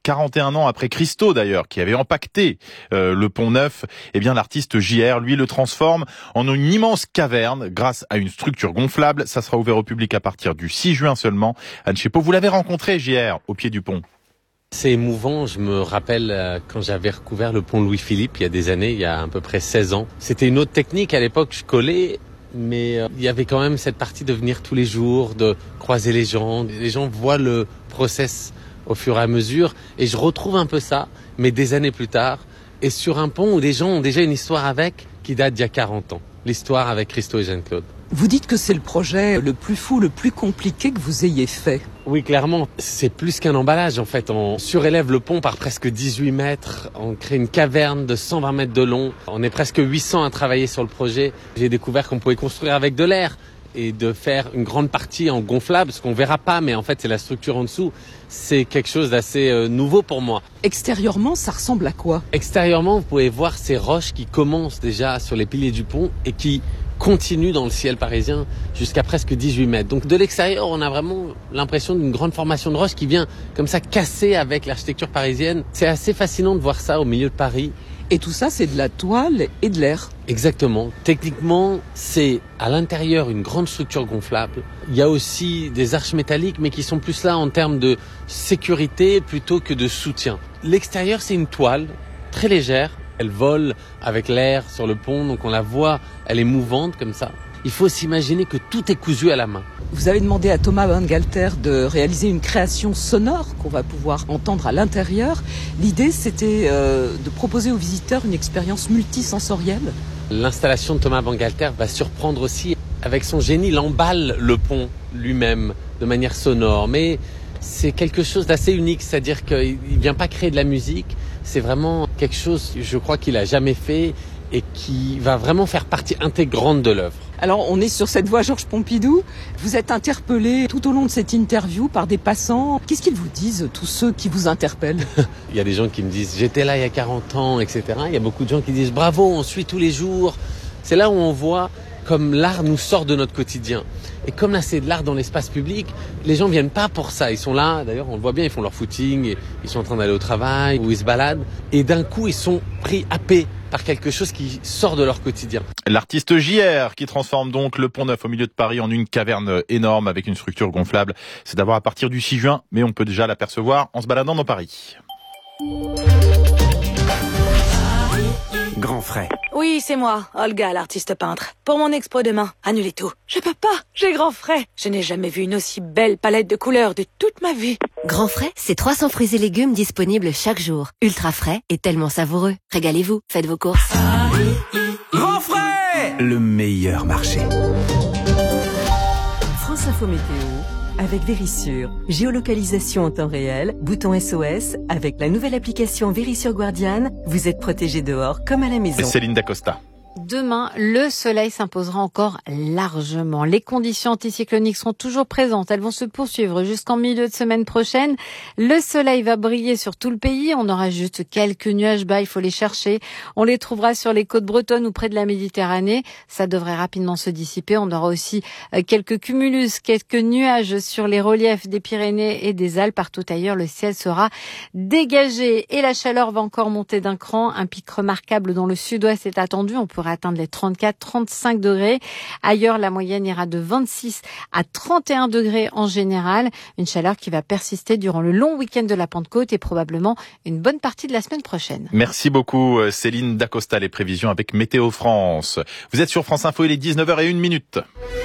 41 ans après Christo d'ailleurs, qui avait empaqueté le Pont-Neuf, eh bien l'artiste JR, lui, le transforme en une immense caverne grâce à une structure gonflable. Ça sera ouvert au public à partir du 6 juin seulement. Anne Chepeau, vous l'avez rencontré, JR, au pied du pont. C'est émouvant, je me rappelle quand j'avais recouvert le pont Louis-Philippe il y a des années, il y a à peu près 16 ans. C'était une autre technique, à l'époque je collais, mais il y avait quand même cette partie de venir tous les jours, de croiser les gens. Les gens voient le process au fur et à mesure et je retrouve un peu ça, mais des années plus tard, et sur un pont où des gens ont déjà une histoire avec qui date d'il y a 40 ans. L'histoire avec Christo et Jeanne-Claude. Vous dites que c'est le projet le plus fou, le plus compliqué que vous ayez fait. Oui, clairement. C'est plus qu'un emballage, en fait. On surélève le pont par presque 18 mètres. On crée une caverne de 120 mètres de long. On est presque 800 à travailler sur le projet. J'ai découvert qu'on pouvait construire avec de l'air et de faire une grande partie en gonflable, ce qu'on verra pas, mais en fait, c'est la structure en dessous. C'est quelque chose d'assez nouveau pour moi. Extérieurement, ça ressemble à quoi? Extérieurement, vous pouvez voir ces roches qui commencent déjà sur les piliers du pont et qui continue dans le ciel parisien jusqu'à presque 18 mètres. Donc de l'extérieur, on a vraiment l'impression d'une grande formation de roches qui vient comme ça casser avec l'architecture parisienne. C'est assez fascinant de voir ça au milieu de Paris. Et tout ça, c'est de la toile et de l'air. Exactement. Techniquement, c'est à l'intérieur une grande structure gonflable. Il y a aussi des arches métalliques, mais qui sont plus là en termes de sécurité plutôt que de soutien. L'extérieur, c'est une toile très légère. Elle vole avec l'air sur le pont, donc on la voit, elle est mouvante comme ça. Il faut s'imaginer que tout est cousu à la main. Vous avez demandé à Thomas Bangalter de réaliser une création sonore qu'on va pouvoir entendre à l'intérieur. L'idée, c'était de proposer aux visiteurs une expérience multisensorielle. L'installation de Thomas Bangalter va surprendre aussi. Avec son génie, il emballe le pont lui-même de manière sonore. Mais c'est quelque chose d'assez unique, c'est-à-dire qu'il ne vient pas créer de la musique. C'est vraiment quelque chose, je crois, qu'il n'a jamais fait et qui va vraiment faire partie intégrante de l'œuvre. Alors, on est sur cette voie Georges Pompidou. Vous êtes interpellé tout au long de cette interview par des passants. Qu'est-ce qu'ils vous disent, tous ceux qui vous interpellent? Il y a des gens qui me disent « j'étais là il y a 40 ans », etc. Il y a beaucoup de gens qui disent « bravo, on suit tous les jours ». C'est là où on voit comme l'art nous sort de notre quotidien. Et comme là, c'est de l'art dans l'espace public, les gens viennent pas pour ça. Ils sont là, d'ailleurs, on le voit bien, ils font leur footing, et ils sont en train d'aller au travail, ou ils se baladent. Et d'un coup, ils sont pris happés par quelque chose qui sort de leur quotidien. L'artiste JR qui transforme donc le Pont-Neuf au milieu de Paris en une caverne énorme avec une structure gonflable. C'est d'avoir à partir du 6 juin, mais on peut déjà l'apercevoir en se baladant dans Paris. Grand frais. Oui, c'est moi, Olga, l'artiste peintre. Pour mon expo demain, annulez tout. Je peux pas, j'ai grand frais. Je n'ai jamais vu une aussi belle palette de couleurs de toute ma vie. Grand frais, c'est 300 fruits et légumes disponibles chaque jour. Ultra frais et tellement savoureux. Régalez-vous, faites vos courses. Grand frais, le meilleur marché. France Info Météo avec Vérissure. Géolocalisation en temps réel, bouton SOS. Avec la nouvelle application Vérissure Guardian, vous êtes protégé dehors comme à la maison. Céline Dacosta. Demain, le soleil s'imposera encore largement. Les conditions anticycloniques seront toujours présentes. Elles vont se poursuivre jusqu'en milieu de semaine prochaine. Le soleil va briller sur tout le pays. On aura juste quelques nuages bas, il faut les chercher. On les trouvera sur les côtes bretonnes ou près de la Méditerranée. Ça devrait rapidement se dissiper. On aura aussi quelques cumulus, quelques nuages sur les reliefs des Pyrénées et des Alpes. Partout ailleurs, le ciel sera dégagé. Et la chaleur va encore monter d'un cran. Un pic remarquable dans le sud-ouest est attendu. On pourra atteindre les 34-35 degrés. Ailleurs, la moyenne ira de 26 à 31 degrés en général. Une chaleur qui va persister durant le long week-end de la Pentecôte et probablement une bonne partie de la semaine prochaine. Merci beaucoup Céline Dacosta. Les prévisions avec Météo France. Vous êtes sur France Info, il est 19h01.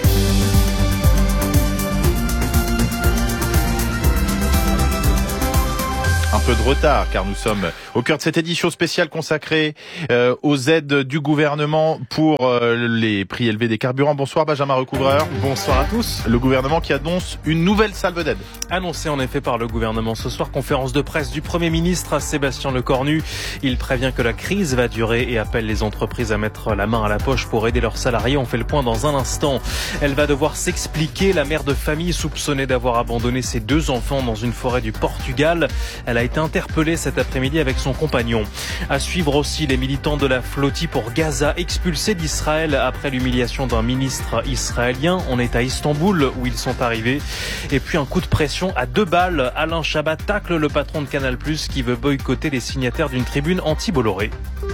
Un peu de retard car nous sommes au cœur de cette édition spéciale consacrée aux aides du gouvernement pour les prix élevés des carburants. Bonsoir Benjamin Recouvreur. Bonsoir à tous. Le gouvernement qui annonce une nouvelle salve d'aide. Annoncé en effet par le gouvernement ce soir, conférence de presse du Premier ministre Sébastien Lecornu. Il prévient que la crise va durer et appelle les entreprises à mettre la main à la poche pour aider leurs salariés. On fait le point dans un instant. Elle va devoir s'expliquer. La mère de famille soupçonnée d'avoir abandonné ses 2 enfants dans une forêt du Portugal. Elle a été interpellée cet après-midi avec son compagnon. À suivre aussi les militants de la flottille pour Gaza expulsés d'Israël après l'humiliation d'un ministre israélien. On est à Istanbul où ils sont arrivés. Et puis un coup de pression à 2 balles. Alain Chabat tacle le patron de Canal+, qui veut boycotter les signataires d'une tribune anti-Bolloré.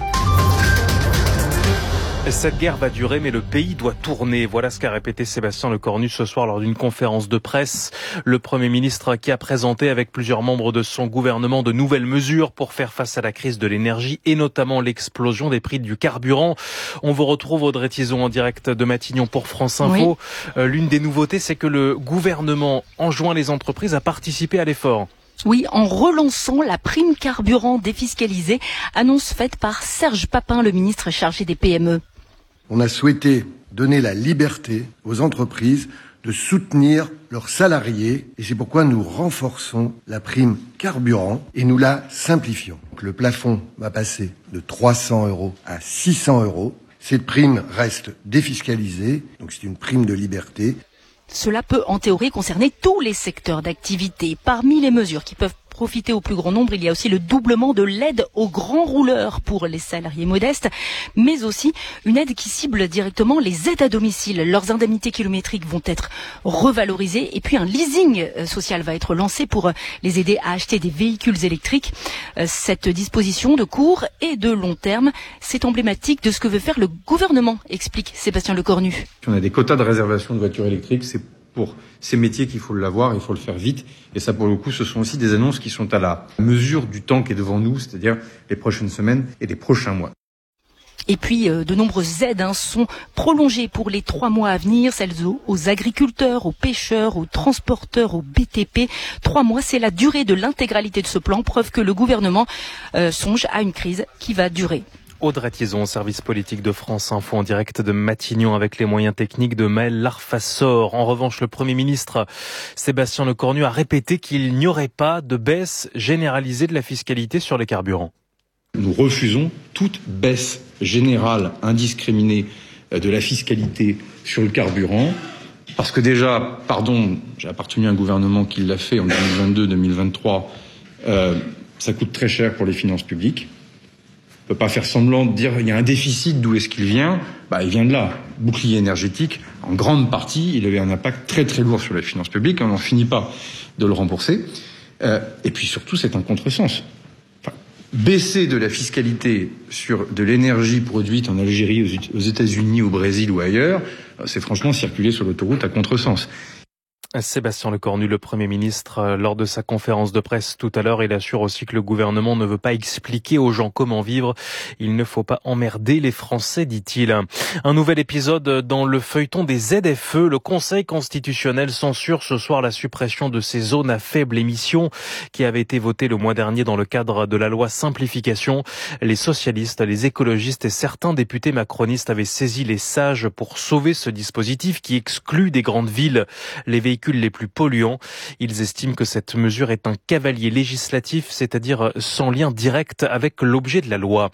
Cette guerre va durer, mais le pays doit tourner. Voilà ce qu'a répété Sébastien Lecornu ce soir lors d'une conférence de presse. Le Premier ministre qui a présenté avec plusieurs membres de son gouvernement de nouvelles mesures pour faire face à la crise de l'énergie et notamment l'explosion des prix du carburant. On vous retrouve Audrey Tizon en direct de Matignon pour France Info. Oui. L'une des nouveautés, c'est que le gouvernement enjoint les entreprises à participer à l'effort. Oui, en relançant la prime carburant défiscalisée, annonce faite par Serge Papin, le ministre chargé des PME. On a souhaité donner la liberté aux entreprises de soutenir leurs salariés et c'est pourquoi nous renforçons la prime carburant et nous la simplifions. Donc, le plafond va passer de 300 € à 600 €. Cette prime reste défiscalisée, donc c'est une prime de liberté. Cela peut en théorie concerner tous les secteurs d'activité. Parmi les mesures qui peuvent profiter au plus grand nombre, il y a aussi le doublement de l'aide aux grands rouleurs pour les salariés modestes, mais aussi une aide qui cible directement les aides à domicile. Leurs indemnités kilométriques vont être revalorisées et puis un leasing social va être lancé pour les aider à acheter des véhicules électriques. Cette disposition de court et de long terme, c'est emblématique de ce que veut faire le gouvernement, explique Sébastien Lecornu. On a des quotas de réservation de voitures électriques, c'est pour ces métiers qu'il faut l'avoir, il faut le faire vite. Et ça, pour le coup, ce sont aussi des annonces qui sont à la mesure du temps qui est devant nous, c'est-à-dire les prochaines semaines et les prochains mois. Et puis, de nombreuses aides sont prolongées pour les 3 mois à venir, celles aux agriculteurs, aux pêcheurs, aux transporteurs, aux BTP. 3 mois, c'est la durée de l'intégralité de ce plan, preuve que le gouvernement songe à une crise qui va durer. Audrey Tizon, service politique de France Info en direct de Matignon avec les moyens techniques de Maël Larfassor. En revanche, le Premier ministre Sébastien Lecornu a répété qu'il n'y aurait pas de baisse généralisée de la fiscalité sur les carburants. Nous refusons toute baisse générale, indiscriminée de la fiscalité sur le carburant. Parce que déjà, j'ai appartenu à un gouvernement qui l'a fait en 2022-2023, ça coûte très cher pour les finances publiques. On ne peut pas faire semblant de dire il y a un déficit, d'où est-ce qu'il vient ? Il vient de là. Bouclier énergétique, en grande partie, il avait un impact très très lourd sur les finances publiques, on n'en finit pas de le rembourser. Et puis surtout, c'est un contresens. Baisser de la fiscalité sur de l'énergie produite en Algérie, aux États-Unis, au Brésil ou ailleurs, c'est franchement circuler sur l'autoroute à contresens. Sébastien Lecornu, le Premier ministre, lors de sa conférence de presse tout à l'heure, il assure aussi que le gouvernement ne veut pas expliquer aux gens comment vivre. Il ne faut pas emmerder les Français, dit-il. Un nouvel épisode dans le feuilleton des ZFE. Le Conseil constitutionnel censure ce soir la suppression de ces zones à faible émission qui avaient été votées le mois dernier dans le cadre de la loi simplification. Les socialistes, les écologistes et certains députés macronistes avaient saisi les sages pour sauver ce dispositif qui exclut des grandes villes les véhicules véhicules les plus polluants. Ils estiment que cette mesure est un cavalier législatif, c'est-à-dire sans lien direct avec l'objet de la loi.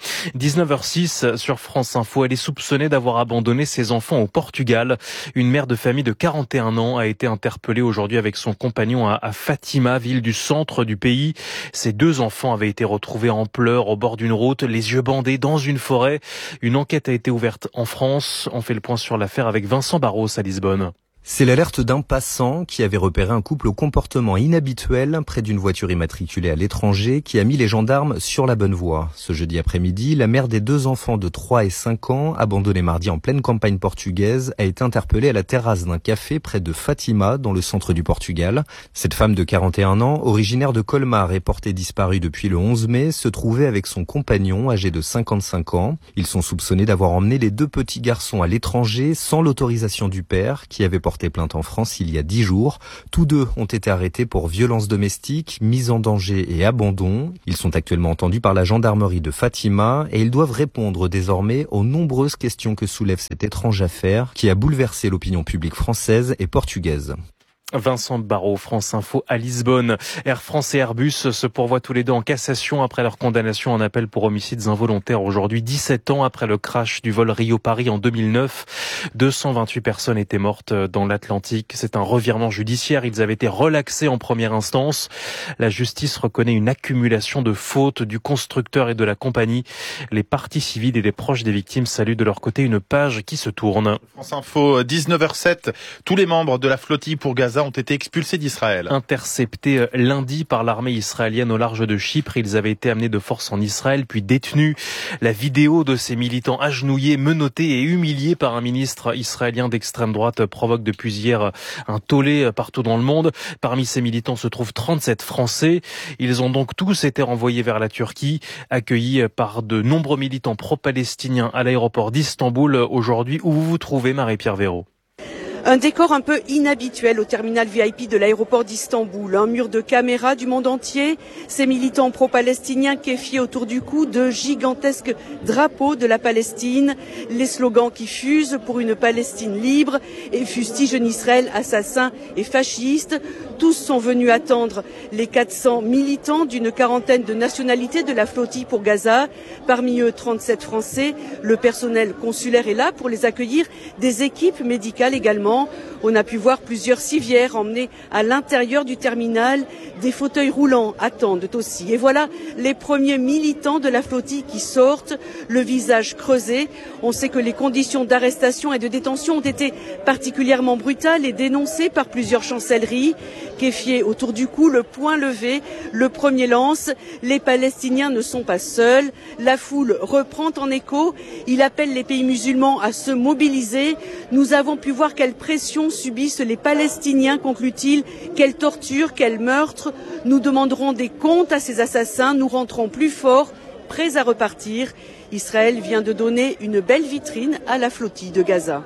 19h06 sur France Info, elle est soupçonnée d'avoir abandonné ses enfants au Portugal. Une mère de famille de 41 ans a été interpellée aujourd'hui avec son compagnon à Fatima, ville du centre du pays. Ses 2 enfants avaient été retrouvés en pleurs au bord d'une route, les yeux bandés dans une forêt. Une enquête a été ouverte en France. On fait le point sur l'affaire avec Vincent Barros à Lisbonne. C'est l'alerte d'un passant qui avait repéré un couple au comportement inhabituel près d'une voiture immatriculée à l'étranger qui a mis les gendarmes sur la bonne voie. Ce jeudi après-midi, la mère des 2 enfants de 3 et 5 ans, abandonnés mardi en pleine campagne portugaise, a été interpellée à la terrasse d'un café près de Fatima, dans le centre du Portugal. Cette femme de 41 ans, originaire de Colmar et portée disparue depuis le 11 mai, se trouvait avec son compagnon âgé de 55 ans. Ils sont soupçonnés d'avoir emmené les 2 petits garçons à l'étranger sans l'autorisation du père, qui avait porté plainte en France il y a 10 jours. Tous 2 ont été arrêtés pour violences domestiques, mise en danger et abandon. Ils sont actuellement entendus par la gendarmerie de Fatima et ils doivent répondre désormais aux nombreuses questions que soulève cette étrange affaire qui a bouleversé l'opinion publique française et portugaise. Vincent Barraud, France Info à Lisbonne. Air France et Airbus se pourvoient tous les 2 en cassation après leur condamnation en appel pour homicides involontaires aujourd'hui, 17 ans après le crash du vol Rio-Paris en 2009. 228 personnes étaient mortes dans l'Atlantique. C'est un revirement judiciaire. Ils avaient été relaxés en première instance. La justice reconnaît une accumulation de fautes du constructeur et de la compagnie. Les parties civiles et les proches des victimes saluent de leur côté une page qui se tourne. France Info, 19h07. Tous les membres de la flottille pour Gaza ont été expulsés d'Israël. Interceptés lundi par l'armée israélienne au large de Chypre, ils avaient été amenés de force en Israël puis détenus. La vidéo de ces militants agenouillés, menottés et humiliés par un ministre israélien d'extrême droite provoque depuis hier un tollé partout dans le monde. Parmi ces militants se trouvent 37 Français. Ils ont donc tous été renvoyés vers la Turquie, accueillis par de nombreux militants pro-palestiniens à l'aéroport d'Istanbul aujourd'hui. Où vous vous trouvez, Marie-Pierre Véraud? Un décor un peu inhabituel au terminal VIP de l'aéroport d'Istanbul. Un mur de caméras du monde entier. Ces militants pro-palestiniens kéfiés autour du cou de gigantesques drapeaux de la Palestine. Les slogans qui fusent pour une Palestine libre et fustigent un Israël assassin et fasciste. Tous sont venus attendre les 400 militants d'une quarantaine de nationalités de la flottille pour Gaza. Parmi eux, 37 Français. Le personnel consulaire est là pour les accueillir. Des équipes médicales également. On a pu voir plusieurs civières emmenées à l'intérieur du terminal. Des fauteuils roulants attendent aussi. Et voilà les premiers militants de la flottille qui sortent, le visage creusé. On sait que les conditions d'arrestation et de détention ont été particulièrement brutales et dénoncées par plusieurs chancelleries. Kéfiés autour du cou, le poing levé, le premier lance. Les Palestiniens ne sont pas seuls. La foule reprend en écho. Il appelle les pays musulmans à se mobiliser. Nous avons pu voir quelle pression subissent les Palestiniens, conclut-il. Quelle torture, quel meurtre. Nous demanderons des comptes à ces assassins. Nous rentrons plus forts, prêts à repartir. Israël vient de donner une belle vitrine à la flottille de Gaza.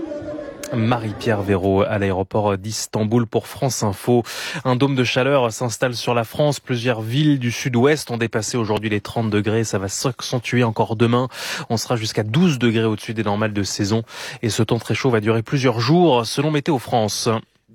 Marie-Pierre Véraud à l'aéroport d'Istanbul pour France Info. Un dôme de chaleur s'installe sur la France. Plusieurs villes du sud-ouest ont dépassé aujourd'hui les 30 degrés. Ça va s'accentuer encore demain. On sera jusqu'à 12 degrés au-dessus des normales de saison. Et ce temps très chaud va durer plusieurs jours selon Météo France.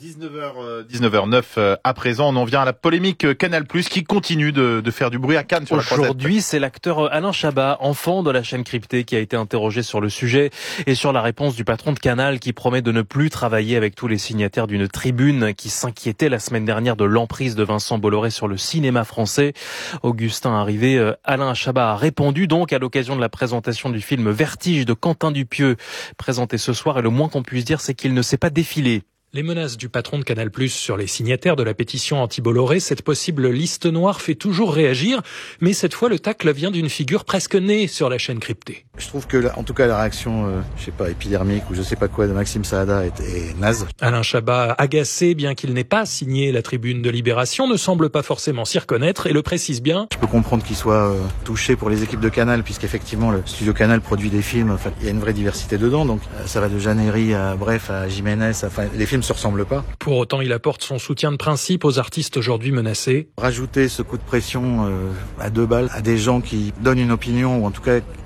19h09 à présent, on en vient à la polémique Canal+, qui continue de faire du bruit à Cannes sur la Croisette. Aujourd'hui, c'est l'acteur Alain Chabat, enfant de la chaîne cryptée, qui a été interrogé sur le sujet et sur la réponse du patron de Canal qui promet de ne plus travailler avec tous les signataires d'une tribune qui s'inquiétait la semaine dernière de l'emprise de Vincent Bolloré sur le cinéma français. Augustin arrivé, Alain Chabat a répondu donc à l'occasion de la présentation du film Vertige de Quentin Dupieux, présenté ce soir, et le moins qu'on puisse dire, c'est qu'il ne s'est pas défilé. Les menaces du patron de Canal+ sur les signataires de la pétition anti-Bolloré, cette possible liste noire fait toujours réagir, mais cette fois le tacle vient d'une figure presque née sur la chaîne cryptée. Je trouve que, en tout cas, la réaction, épidermique ou je sais pas quoi de Maxime Saada est naze. Alain Chabat, agacé, bien qu'il n'ait pas signé la tribune de Libération, ne semble pas forcément s'y reconnaître et le précise bien. Je peux comprendre qu'il soit touché pour les équipes de Canal, puisqu'effectivement le studio Canal produit des films, enfin, il y a une vraie diversité dedans, donc ça va de Jeannery à Jiménez, enfin, les films se ressemblent pas. Pour autant, il apporte son soutien de principe aux artistes aujourd'hui menacés. Rajouter ce coup de pression à 2 balles à des gens qui donnent une opinion, ou en tout cas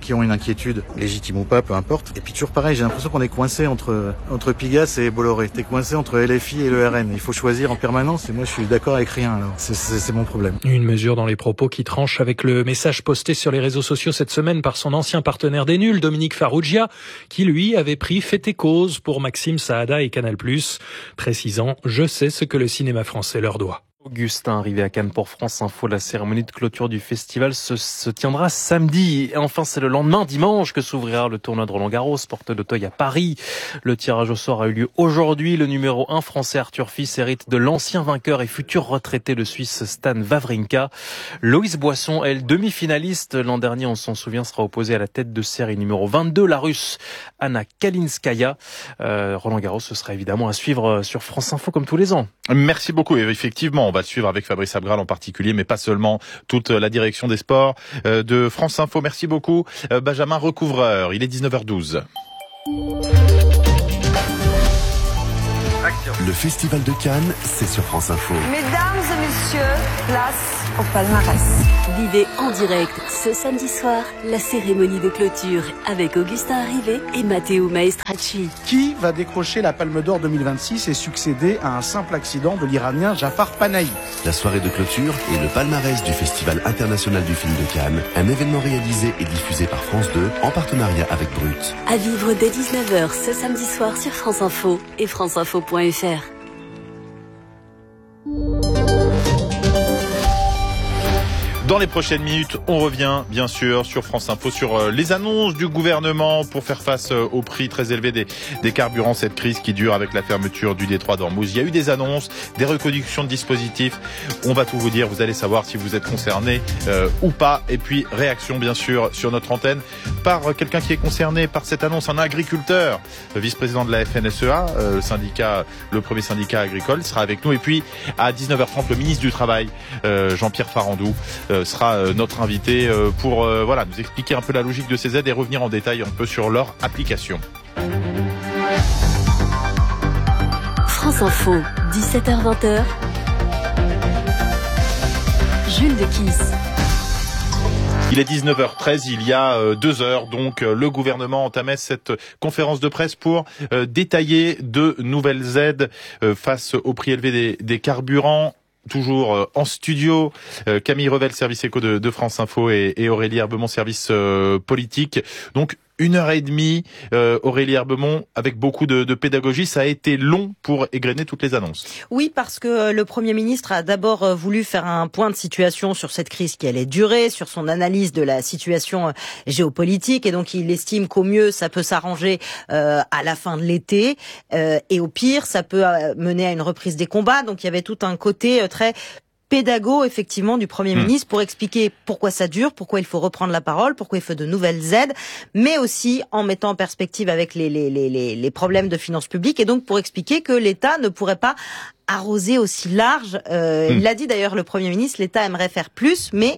qui ont une inquiétude, légitime ou pas, peu importe. Et puis toujours pareil, j'ai l'impression qu'on est coincé entre Pigasse et Bolloré. T'es coincé entre LFI et le RN. Il faut choisir en permanence et moi je suis d'accord avec rien. Alors c'est mon problème. Une mesure dans les propos qui tranche avec le message posté sur les réseaux sociaux cette semaine par son ancien partenaire des nuls, Dominique Farrugia, qui lui avait pris fait et cause pour Maxime Saada et Canal+, précisant « Je sais ce que le cinéma français leur doit ». Augustin, arrivé à Cannes pour France Info, la cérémonie de clôture du festival se tiendra samedi. Et enfin, c'est le lendemain, dimanche, que s'ouvrira le tournoi de Roland-Garros, porte d'Auteuil à Paris. Le tirage au sort a eu lieu aujourd'hui. Le numéro 1 français Arthur Fils hérite de l'ancien vainqueur et futur retraité, le Suisse Stan Wawrinka. Loïs Boisson, elle, demi-finaliste l'an dernier, on s'en souvient, sera opposée à la tête de série numéro 22, la Russe Anna Kalinskaya. Roland-Garros, ce sera évidemment à suivre sur France Info comme tous les ans. Merci beaucoup. Et effectivement, on va suivre avec Fabrice Abgral en particulier, mais pas seulement, toute la direction des sports de France Info. Merci beaucoup, Benjamin Recouvreur. Il est 19h12. Le Festival de Cannes, c'est sur France Info. Mesdames et messieurs, place au palmarès. Vivez en direct ce samedi soir la cérémonie de clôture avec Augustin Arrivé et Matteo Maestracci. Qui va décrocher la Palme d'Or 2026 et succéder à un simple accident de l'Iranien Jafar Panahi? La soirée de clôture et le palmarès du Festival international du film de Cannes, un événement réalisé et diffusé par France 2 en partenariat avec Brut. À vivre dès 19h ce samedi soir sur France Info et franceinfo.fr. Dans les prochaines minutes, on revient bien sûr sur France Info sur les annonces du gouvernement pour faire face au prix très élevé des carburants, cette crise qui dure avec la fermeture du détroit d'Ormuz. Il y a eu des annonces, des reconductions de dispositifs. On va tout vous dire, vous allez savoir si vous êtes concerné ou pas. Et puis réaction bien sûr sur notre antenne par quelqu'un qui est concerné par cette annonce, un agriculteur, le vice-président de la FNSEA, le premier syndicat agricole, sera avec nous. Et puis à 19h30, le ministre du Travail, Jean-Pierre Farandou, sera notre invité pour nous expliquer un peu la logique de ces aides et revenir en détail un peu sur leur application. France Info, 17h-20h. Jules de Kiss. Il est 19h13, il y a 2 heures, donc le gouvernement entamait cette conférence de presse pour détailler de nouvelles aides face au prix élevé des carburants. Toujours en studio, Camille Revel, service éco de France Info et Aurélie Herbemont, service politique. Donc 1h30, Aurélie Herbemont, avec beaucoup de pédagogie. Ça a été long pour égrener toutes les annonces. Oui, parce que le Premier ministre a d'abord voulu faire un point de situation sur cette crise qui allait durer, sur son analyse de la situation géopolitique, et donc il estime qu'au mieux ça peut s'arranger à la fin de l'été, et au pire ça peut mener à une reprise des combats. Donc il y avait tout un côté très pédago effectivement du Premier ministre pour expliquer pourquoi ça dure, pourquoi il faut reprendre la parole, pourquoi il faut de nouvelles aides, mais aussi en mettant en perspective avec les problèmes de finances publiques, et donc pour expliquer que l'État ne pourrait pas arroser aussi large. Il l'a dit d'ailleurs, le Premier ministre, l'État aimerait faire plus, mais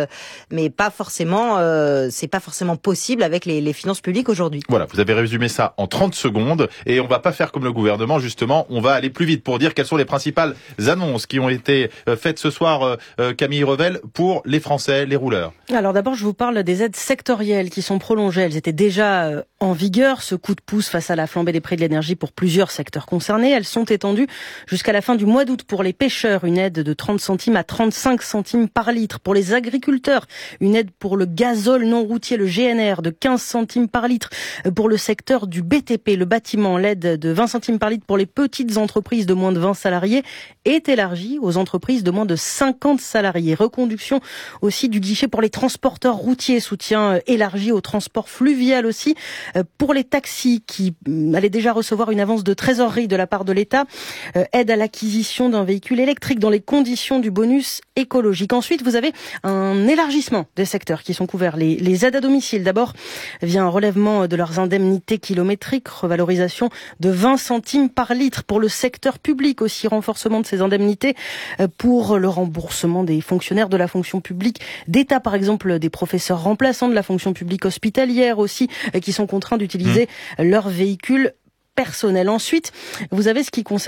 pas forcément. C'est pas forcément possible avec les finances publiques aujourd'hui. Voilà, vous avez résumé ça en 30 secondes, et on va pas faire comme le gouvernement justement. On va aller plus vite pour dire quelles sont les principales annonces qui ont été faites ce soir, Camille Revel, pour les Français, les rouleurs. Alors d'abord, je vous parle des aides sectorielles qui sont prolongées. Elles étaient déjà en vigueur. Ce coup de pouce face à la flambée des prix de l'énergie pour plusieurs secteurs concernés. Elles sont étendues jusqu'à la fin du mois d'août pour les pêcheurs, une aide de 30 centimes à 35 centimes par litre. Pour les agriculteurs, une aide pour le gazole non routier, le GNR, de 15 centimes par litre. Pour le secteur du BTP, le bâtiment, l'aide de 20 centimes par litre pour les petites entreprises de moins de 20 salariés est élargie aux entreprises de moins de 50 salariés. Reconduction aussi du guichet pour les transporteurs routiers, soutien élargi au transport fluvial aussi. Pour les taxis qui allaient déjà recevoir une avance de trésorerie de la part de l'État, aide à l'acquisition d'un véhicule électrique dans les conditions du bonus écologique. Ensuite, vous avez un élargissement des secteurs qui sont couverts. Les aides à domicile, d'abord, via un relèvement de leurs indemnités kilométriques, revalorisation de 20 centimes par litre. Pour le secteur public aussi, renforcement de ces indemnités pour le remboursement des fonctionnaires de la fonction publique d'État, par exemple des professeurs remplaçants de la fonction publique hospitalière aussi, qui sont contraints d'utiliser leur véhicule personnel. Ensuite, vous avez ce qui concerne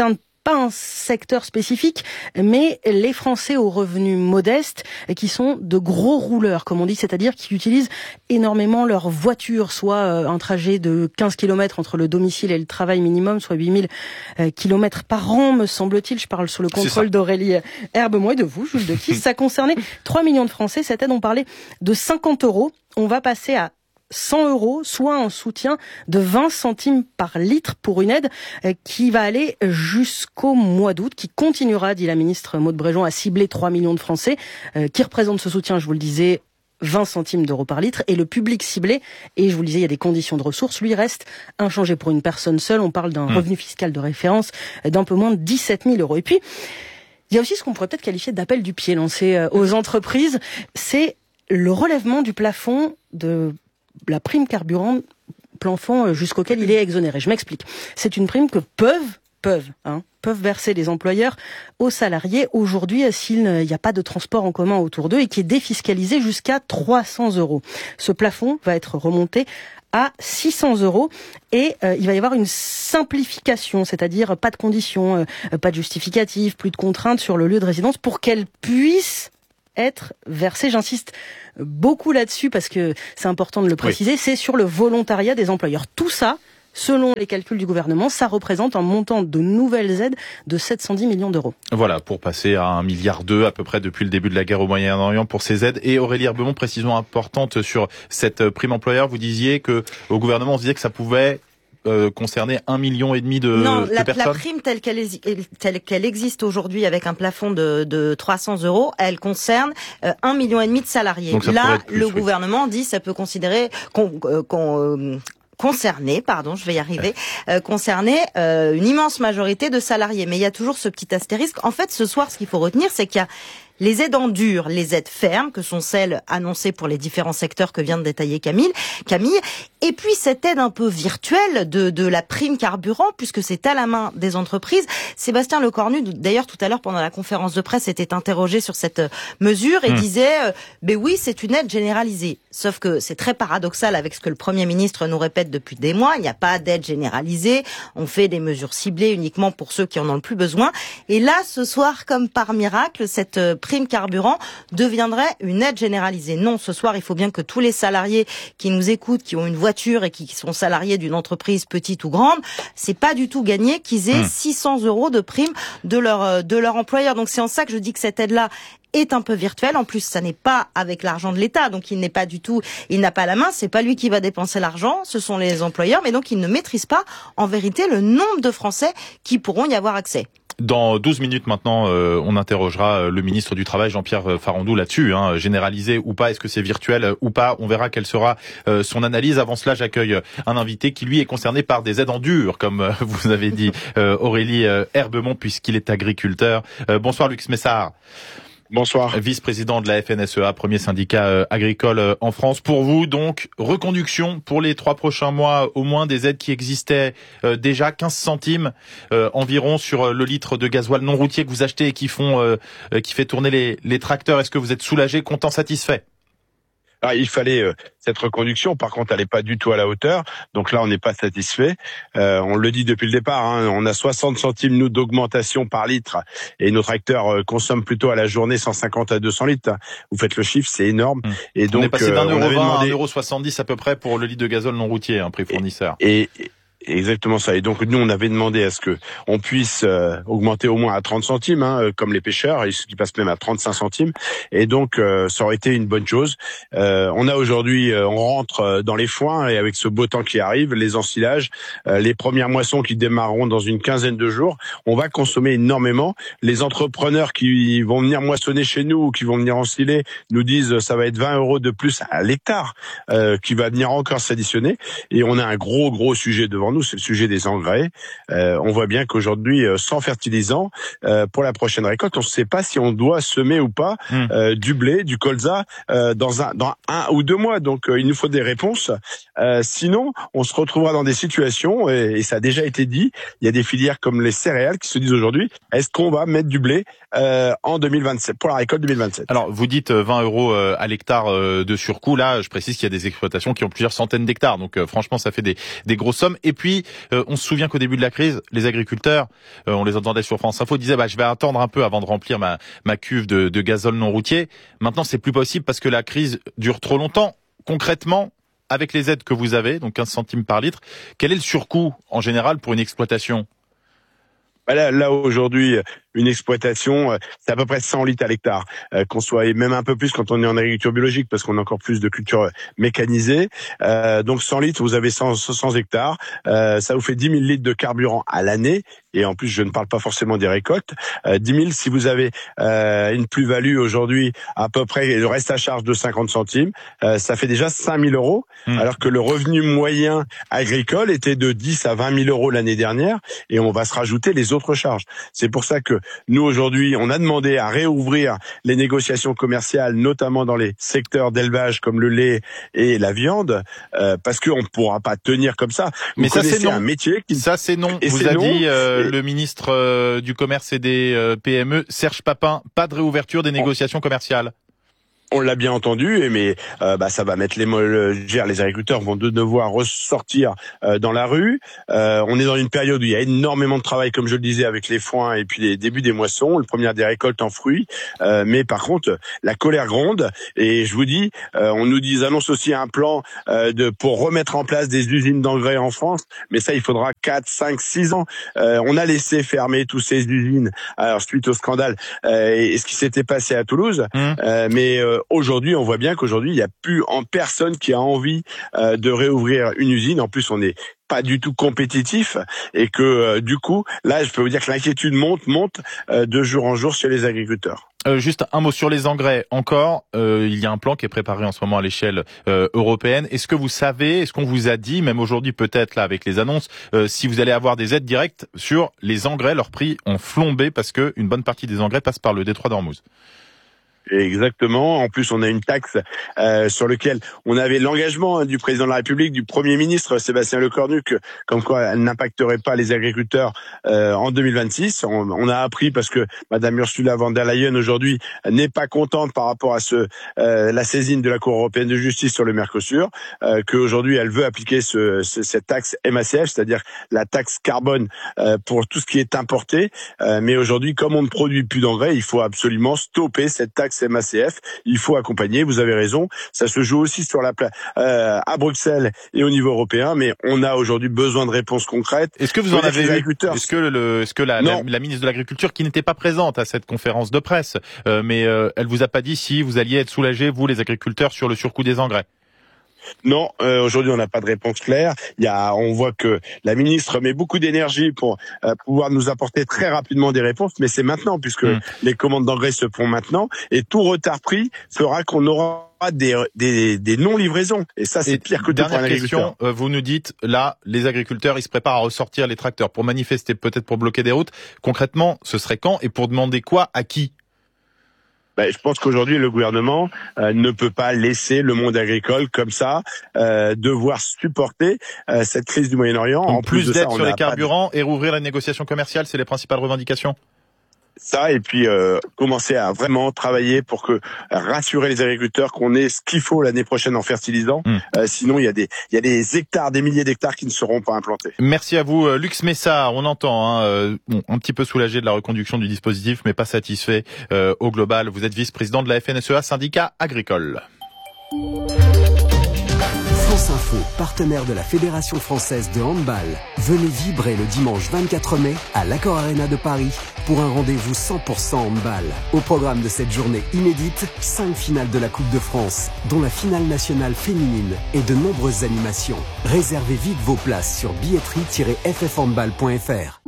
pas un secteur spécifique, mais les Français aux revenus modestes qui sont de gros rouleurs, comme on dit, c'est-à-dire qui utilisent énormément leur voiture, soit un trajet de 15 km entre le domicile et le travail minimum, soit 8000 km par an, me semble-t-il. Je parle sous le contrôle d'Aurélie Herbemont et de vous, Jules Dequisse. Ça concernait 3 millions de Français. Cette aide, on parlait de 50 €. On va passer à 100 €, soit un soutien de 20 centimes par litre pour une aide qui va aller jusqu'au mois d'août, qui continuera, dit la ministre Maud Bréjon, à cibler 3 millions de Français, qui représentent ce soutien, je vous le disais, 20 centimes d'euros par litre. Et le public ciblé, et je vous le disais, il y a des conditions de ressources, lui reste inchangé pour une personne seule. On parle d'un revenu fiscal de référence d'un peu moins de 17 000 €. Et puis, il y a aussi ce qu'on pourrait peut-être qualifier d'appel du pied lancé aux entreprises, c'est le relèvement du plafond de la prime carburant, plafond jusqu'auquel il est exonéré. Je m'explique. C'est une prime que peuvent verser les employeurs aux salariés aujourd'hui s'il n'y a pas de transport en commun autour d'eux et qui est défiscalisée jusqu'à 300 €. Ce plafond va être remonté à 600 € et il va y avoir une simplification, c'est-à-dire pas de conditions, pas de justificatifs, plus de contraintes sur le lieu de résidence pour qu'elle puisse être versée. J'insiste beaucoup là-dessus parce que c'est important de le préciser, oui. C'est sur le volontariat des employeurs. Tout ça, selon les calculs du gouvernement, ça représente un montant de nouvelles aides de 710 millions d'euros. Voilà, pour passer à 1,2 milliard à peu près depuis le début de la guerre au Moyen-Orient pour ces aides. Et Aurélie Herbemont, précision importante sur cette prime employeur, vous disiez que au gouvernement, on se disait que ça pouvait concerner 1,5 million de personnes. Non, la prime telle qu'elle existe aujourd'hui avec un plafond de 300 €, elle concerne 1,5 million de salariés. Donc là, plus, le gouvernement dit ça peut considérer concerner une immense majorité de salariés. Mais il y a toujours ce petit astérisque. En fait, ce soir, ce qu'il faut retenir, c'est qu'il y a les aides en dur, les aides fermes, que sont celles annoncées pour les différents secteurs que vient de détailler Camille, et puis cette aide un peu virtuelle de la prime carburant, puisque c'est à la main des entreprises. Sébastien Lecornu, d'ailleurs tout à l'heure pendant la conférence de presse, était interrogé sur cette mesure et disait oui, c'est une aide généralisée. Sauf que c'est très paradoxal avec ce que le Premier ministre nous répète depuis des mois. Il n'y a pas d'aide généralisée. On fait des mesures ciblées uniquement pour ceux qui en ont le plus besoin. Et là, ce soir, comme par miracle, cette prime carburant deviendrait une aide généralisée. Non, ce soir, il faut bien que tous les salariés qui nous écoutent, qui ont une voiture et qui sont salariés d'une entreprise petite ou grande, c'est pas du tout gagné qu'ils aient 600 € de prime de leur employeur. Donc c'est en ça que je dis que cette aide-là est un peu virtuelle. En plus, ça n'est pas avec l'argent de l'État, donc il n'a pas la main, c'est pas lui qui va dépenser l'argent, ce sont les employeurs, mais donc il ne maîtrise pas en vérité le nombre de Français qui pourront y avoir accès. Dans 12 minutes maintenant, on interrogera le ministre du Travail, Jean-Pierre Farandou, là-dessus. Généralisé ou pas, est-ce que c'est virtuel ou pas? On verra quelle sera son analyse. Avant cela, j'accueille un invité qui, lui, est concerné par des aides en dur, comme vous avez dit, Aurélie Herbemont, puisqu'il est agriculteur. Bonsoir, Luc Smessard. Bonsoir. Vice-président de la FNSEA, premier syndicat agricole en France. Pour vous, donc, reconduction pour les 3 prochains mois, au moins des aides qui existaient déjà, 15 centimes environ sur le litre de gasoil non routier que vous achetez et qui fait tourner les tracteurs. Est-ce que vous êtes soulagé, content, satisfait? Alors, il fallait cette reconduction, par contre, elle n'est pas du tout à la hauteur. Donc là, on n'est pas satisfait. On le dit depuis le départ, on a 60 centimes, nous, d'augmentation par litre. Et nos tracteurs consomment plutôt à la journée 150 à 200 litres. Vous faites le chiffre, c'est énorme. Et donc, on est passé d'1,20 € à 1,70 € à peu près pour le litre de gazole non routier, prix fournisseur. Exactement ça. Et donc nous, on avait demandé à ce que on puisse augmenter au moins à 30 centimes, comme les pêcheurs, et ce qui passe même à 35 centimes. Et donc ça aurait été une bonne chose. On a aujourd'hui, on rentre dans les foins et avec ce beau temps qui arrive, les ensilages, les premières moissons qui démarreront dans une quinzaine de jours, on va consommer énormément. Les entrepreneurs qui vont venir moissonner chez nous ou qui vont venir ensiler nous disent ça va être 20 € de plus à l'hectare qui va venir encore s'additionner. Et on a un gros sujet devant nous. C'est le sujet des engrais. On voit bien qu'aujourd'hui, sans fertilisant, pour la prochaine récolte, on ne sait pas si on doit semer ou pas du blé, du colza dans un ou 2 mois. Donc, il nous faut des réponses. Sinon, on se retrouvera dans des situations, et ça a déjà été dit, il y a des filières comme les céréales qui se disent aujourd'hui, est-ce qu'on va mettre du blé en 2027, pour la récolte 2027? Alors, vous dites 20 € à l'hectare de surcoût. Là, je précise qu'il y a des exploitations qui ont plusieurs centaines d'hectares. Donc, franchement, ça fait des grosses sommes. Et puis, puis, on se souvient qu'au début de la crise, les agriculteurs, on les entendait sur France Info, disaient je vais attendre un peu avant de remplir ma cuve de gazole non routier. Maintenant, c'est plus possible parce que la crise dure trop longtemps. Concrètement, avec les aides que vous avez, donc 15 centimes par litre, quel est le surcoût en général pour une exploitation ? Là aujourd'hui, une exploitation, c'est à peu près 100 litres à l'hectare, qu'on soit, et même un peu plus quand on est en agriculture biologique, parce qu'on a encore plus de cultures mécanisées. Donc 100 litres, vous avez 100 hectares, ça vous fait 10 000 litres de carburant à l'année, et en plus je ne parle pas forcément des récoltes. 10 000, si vous avez une plus-value aujourd'hui à peu près, le reste à charge de 50 centimes, ça fait déjà 5 000 euros, alors que le revenu moyen agricole était de 10 à 20 000 euros l'année dernière, et on va se rajouter les autres charges. C'est pour ça que nous aujourd'hui, on a demandé à réouvrir les négociations commerciales, notamment dans les secteurs d'élevage comme le lait et la viande, parce qu'on ne pourra pas tenir comme ça. Mais ça c'est non. Un métier qui... Ça c'est non. Et vous a dit le ministre du Commerce et des PME, Serge Papin, pas de réouverture des négociations commerciales. On l'a bien entendu, mais ça va mettre les agriculteurs vont devoir ressortir dans la rue. On est dans une période où il y a énormément de travail, comme je le disais, avec les foins et puis les débuts des moissons, le premier des récoltes en fruits. Mais par contre, la colère gronde et je vous dis, ils annoncent aussi un plan pour remettre en place des usines d'engrais en France. Mais ça, il faudra 4, 5, 6 ans. On a laissé fermer toutes ces usines suite au scandale et ce qui s'était passé à Toulouse. Mais aujourd'hui, on voit bien qu'aujourd'hui, il n'y a plus personne qui a envie de réouvrir une usine. En plus, on n'est pas du tout compétitif et que du coup, là, je peux vous dire que l'inquiétude monte de jour en jour chez les agriculteurs. Juste un mot sur les engrais encore. Il y a un plan qui est préparé en ce moment à l'échelle européenne. Est-ce que vous savez, est-ce qu'on vous a dit, même aujourd'hui peut-être là avec les annonces, si vous allez avoir des aides directes sur les engrais? Leurs prix ont flambé parce que une bonne partie des engrais passe par le détroit d'Ormuz. Exactement. En plus, on a une taxe sur laquelle on avait l'engagement du président de la République, du Premier ministre Sébastien Lecornu, comme quoi elle n'impacterait pas les agriculteurs en 2026. On a appris parce que Madame Ursula von der Leyen aujourd'hui n'est pas contente par rapport à la saisine de la Cour européenne de justice sur le Mercosur, qu'aujourd'hui elle veut appliquer cette taxe MACF, c'est-à-dire la taxe carbone pour tout ce qui est importé. Mais aujourd'hui, comme on ne produit plus d'engrais, il faut absolument stopper cette taxe MACF, il faut accompagner, vous avez raison, ça se joue aussi sur à Bruxelles et au niveau européen, mais on a aujourd'hui besoin de réponses concrètes. Est-ce que vous en avez eu? Est-ce que la ministre de l'Agriculture, qui n'était pas présente à cette conférence de presse, mais elle vous a pas dit si vous alliez être soulagés, vous les agriculteurs, sur le surcoût des engrais? Non, aujourd'hui on n'a pas de réponse claire. On voit que la ministre met beaucoup d'énergie pour pouvoir nous apporter très rapidement des réponses, mais c'est maintenant puisque les commandes d'engrais se font maintenant et tout retard pris fera qu'on aura des non-livraisons. Et ça, c'est pire que tout pour un agriculteur. Question, vous nous dites, là, les agriculteurs, ils se préparent à ressortir les tracteurs pour manifester, peut-être pour bloquer des routes. Concrètement, ce serait quand et pour demander quoi à qui? Je pense qu'aujourd'hui, le gouvernement ne peut pas laisser le monde agricole comme ça devoir supporter cette crise du Moyen-Orient. En plus d'aide sur les carburants et rouvrir la négociation commerciale, c'est les principales revendications? Ça, et puis commencer à vraiment travailler pour rassurer les agriculteurs qu'on ait ce qu'il faut l'année prochaine en fertilisant. Sinon, il y a des hectares, des milliers d'hectares qui ne seront pas implantés. Merci à vous, Lux Messard. On entend un petit peu soulagé de la reconduction du dispositif, mais pas satisfait au global. Vous êtes vice-président de la FNSEA, syndicat agricole. France Info, partenaire de la Fédération française de handball. Venez vibrer le dimanche 24 mai à l'Accor Arena de Paris pour un rendez-vous 100% handball. Au programme de cette journée inédite, 5 finales de la Coupe de France, dont la finale nationale féminine et de nombreuses animations. Réservez vite vos places sur billetterie-ffhandball.fr.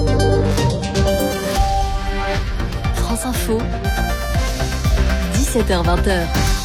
France Info, 17h-20h.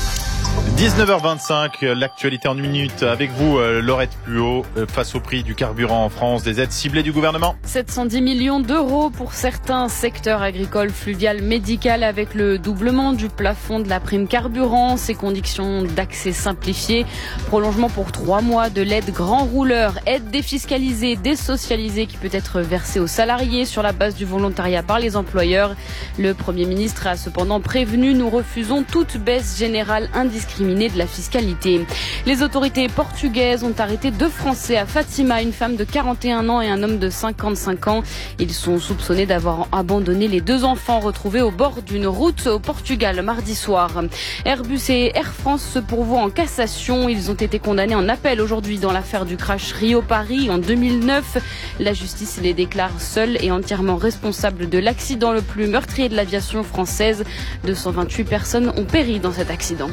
19h25, l'actualité en une minute avec vous, Laurette Puot. Face au prix du carburant en France, des aides ciblées du gouvernement. 710 millions d'euros pour certains secteurs agricoles, fluvial, médical, avec le doublement du plafond de la prime carburant, ses conditions d'accès simplifiées, prolongement pour 3 mois de l'aide grand rouleur, aide défiscalisée, désocialisée qui peut être versée aux salariés sur la base du volontariat par les employeurs. Le Premier ministre a cependant prévenu: nous refusons toute baisse générale indiscriminée discriminés de la fiscalité. Les autorités portugaises ont arrêté 2 Français à Fatima, une femme de 41 ans et un homme de 55 ans. Ils sont soupçonnés d'avoir abandonné les 2 enfants retrouvés au bord d'une route au Portugal mardi soir. Airbus et Air France se pourvoient en cassation. Ils ont été condamnés en appel aujourd'hui dans l'affaire du crash Rio-Paris en 2009. La justice les déclare seuls et entièrement responsables de l'accident le plus meurtrier de l'aviation française. 228 personnes ont péri dans cet accident.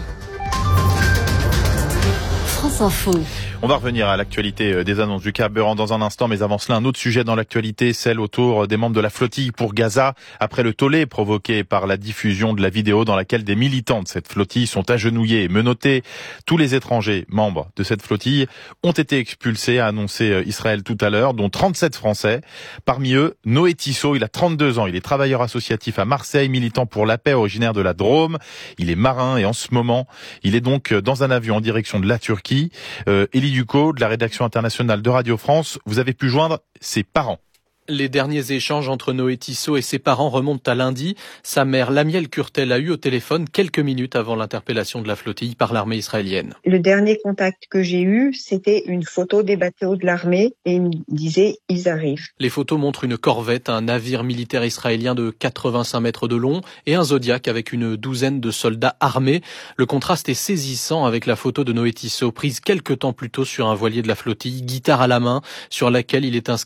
France Info. On va revenir à l'actualité des annonces du carburant dans un instant, mais avant cela, un autre sujet dans l'actualité, celle autour des membres de la flottille pour Gaza, après le tollé provoqué par la diffusion de la vidéo dans laquelle des militants de cette flottille sont agenouillés et menottés. Tous les étrangers membres de cette flottille ont été expulsés, a annoncé Israël tout à l'heure, dont 37 Français. Parmi eux, Noé Tissot, il a 32 ans, il est travailleur associatif à Marseille, militant pour la paix, originaire de la Drôme. Il est marin et en ce moment, il est donc dans un avion en direction de la Turquie. Élie Ducot, de la rédaction internationale de Radio France, vous avez pu joindre ses parents. Les derniers échanges entre Noé Tissot et ses parents remontent à lundi. Sa mère, Lamiel Kurtel, a eu au téléphone quelques minutes avant l'interpellation de la flottille par l'armée israélienne. Le dernier contact que j'ai eu, c'était une photo des bateaux de l'armée et il me disait « ils arrivent ». Les photos montrent une corvette, un navire militaire israélien de 85 mètres de long et un Zodiac avec une douzaine de soldats armés. Le contraste est saisissant avec la photo de Noé Tissot prise quelques temps plus tôt sur un voilier de la flottille, guitare à la main, sur laquelle il est inscrit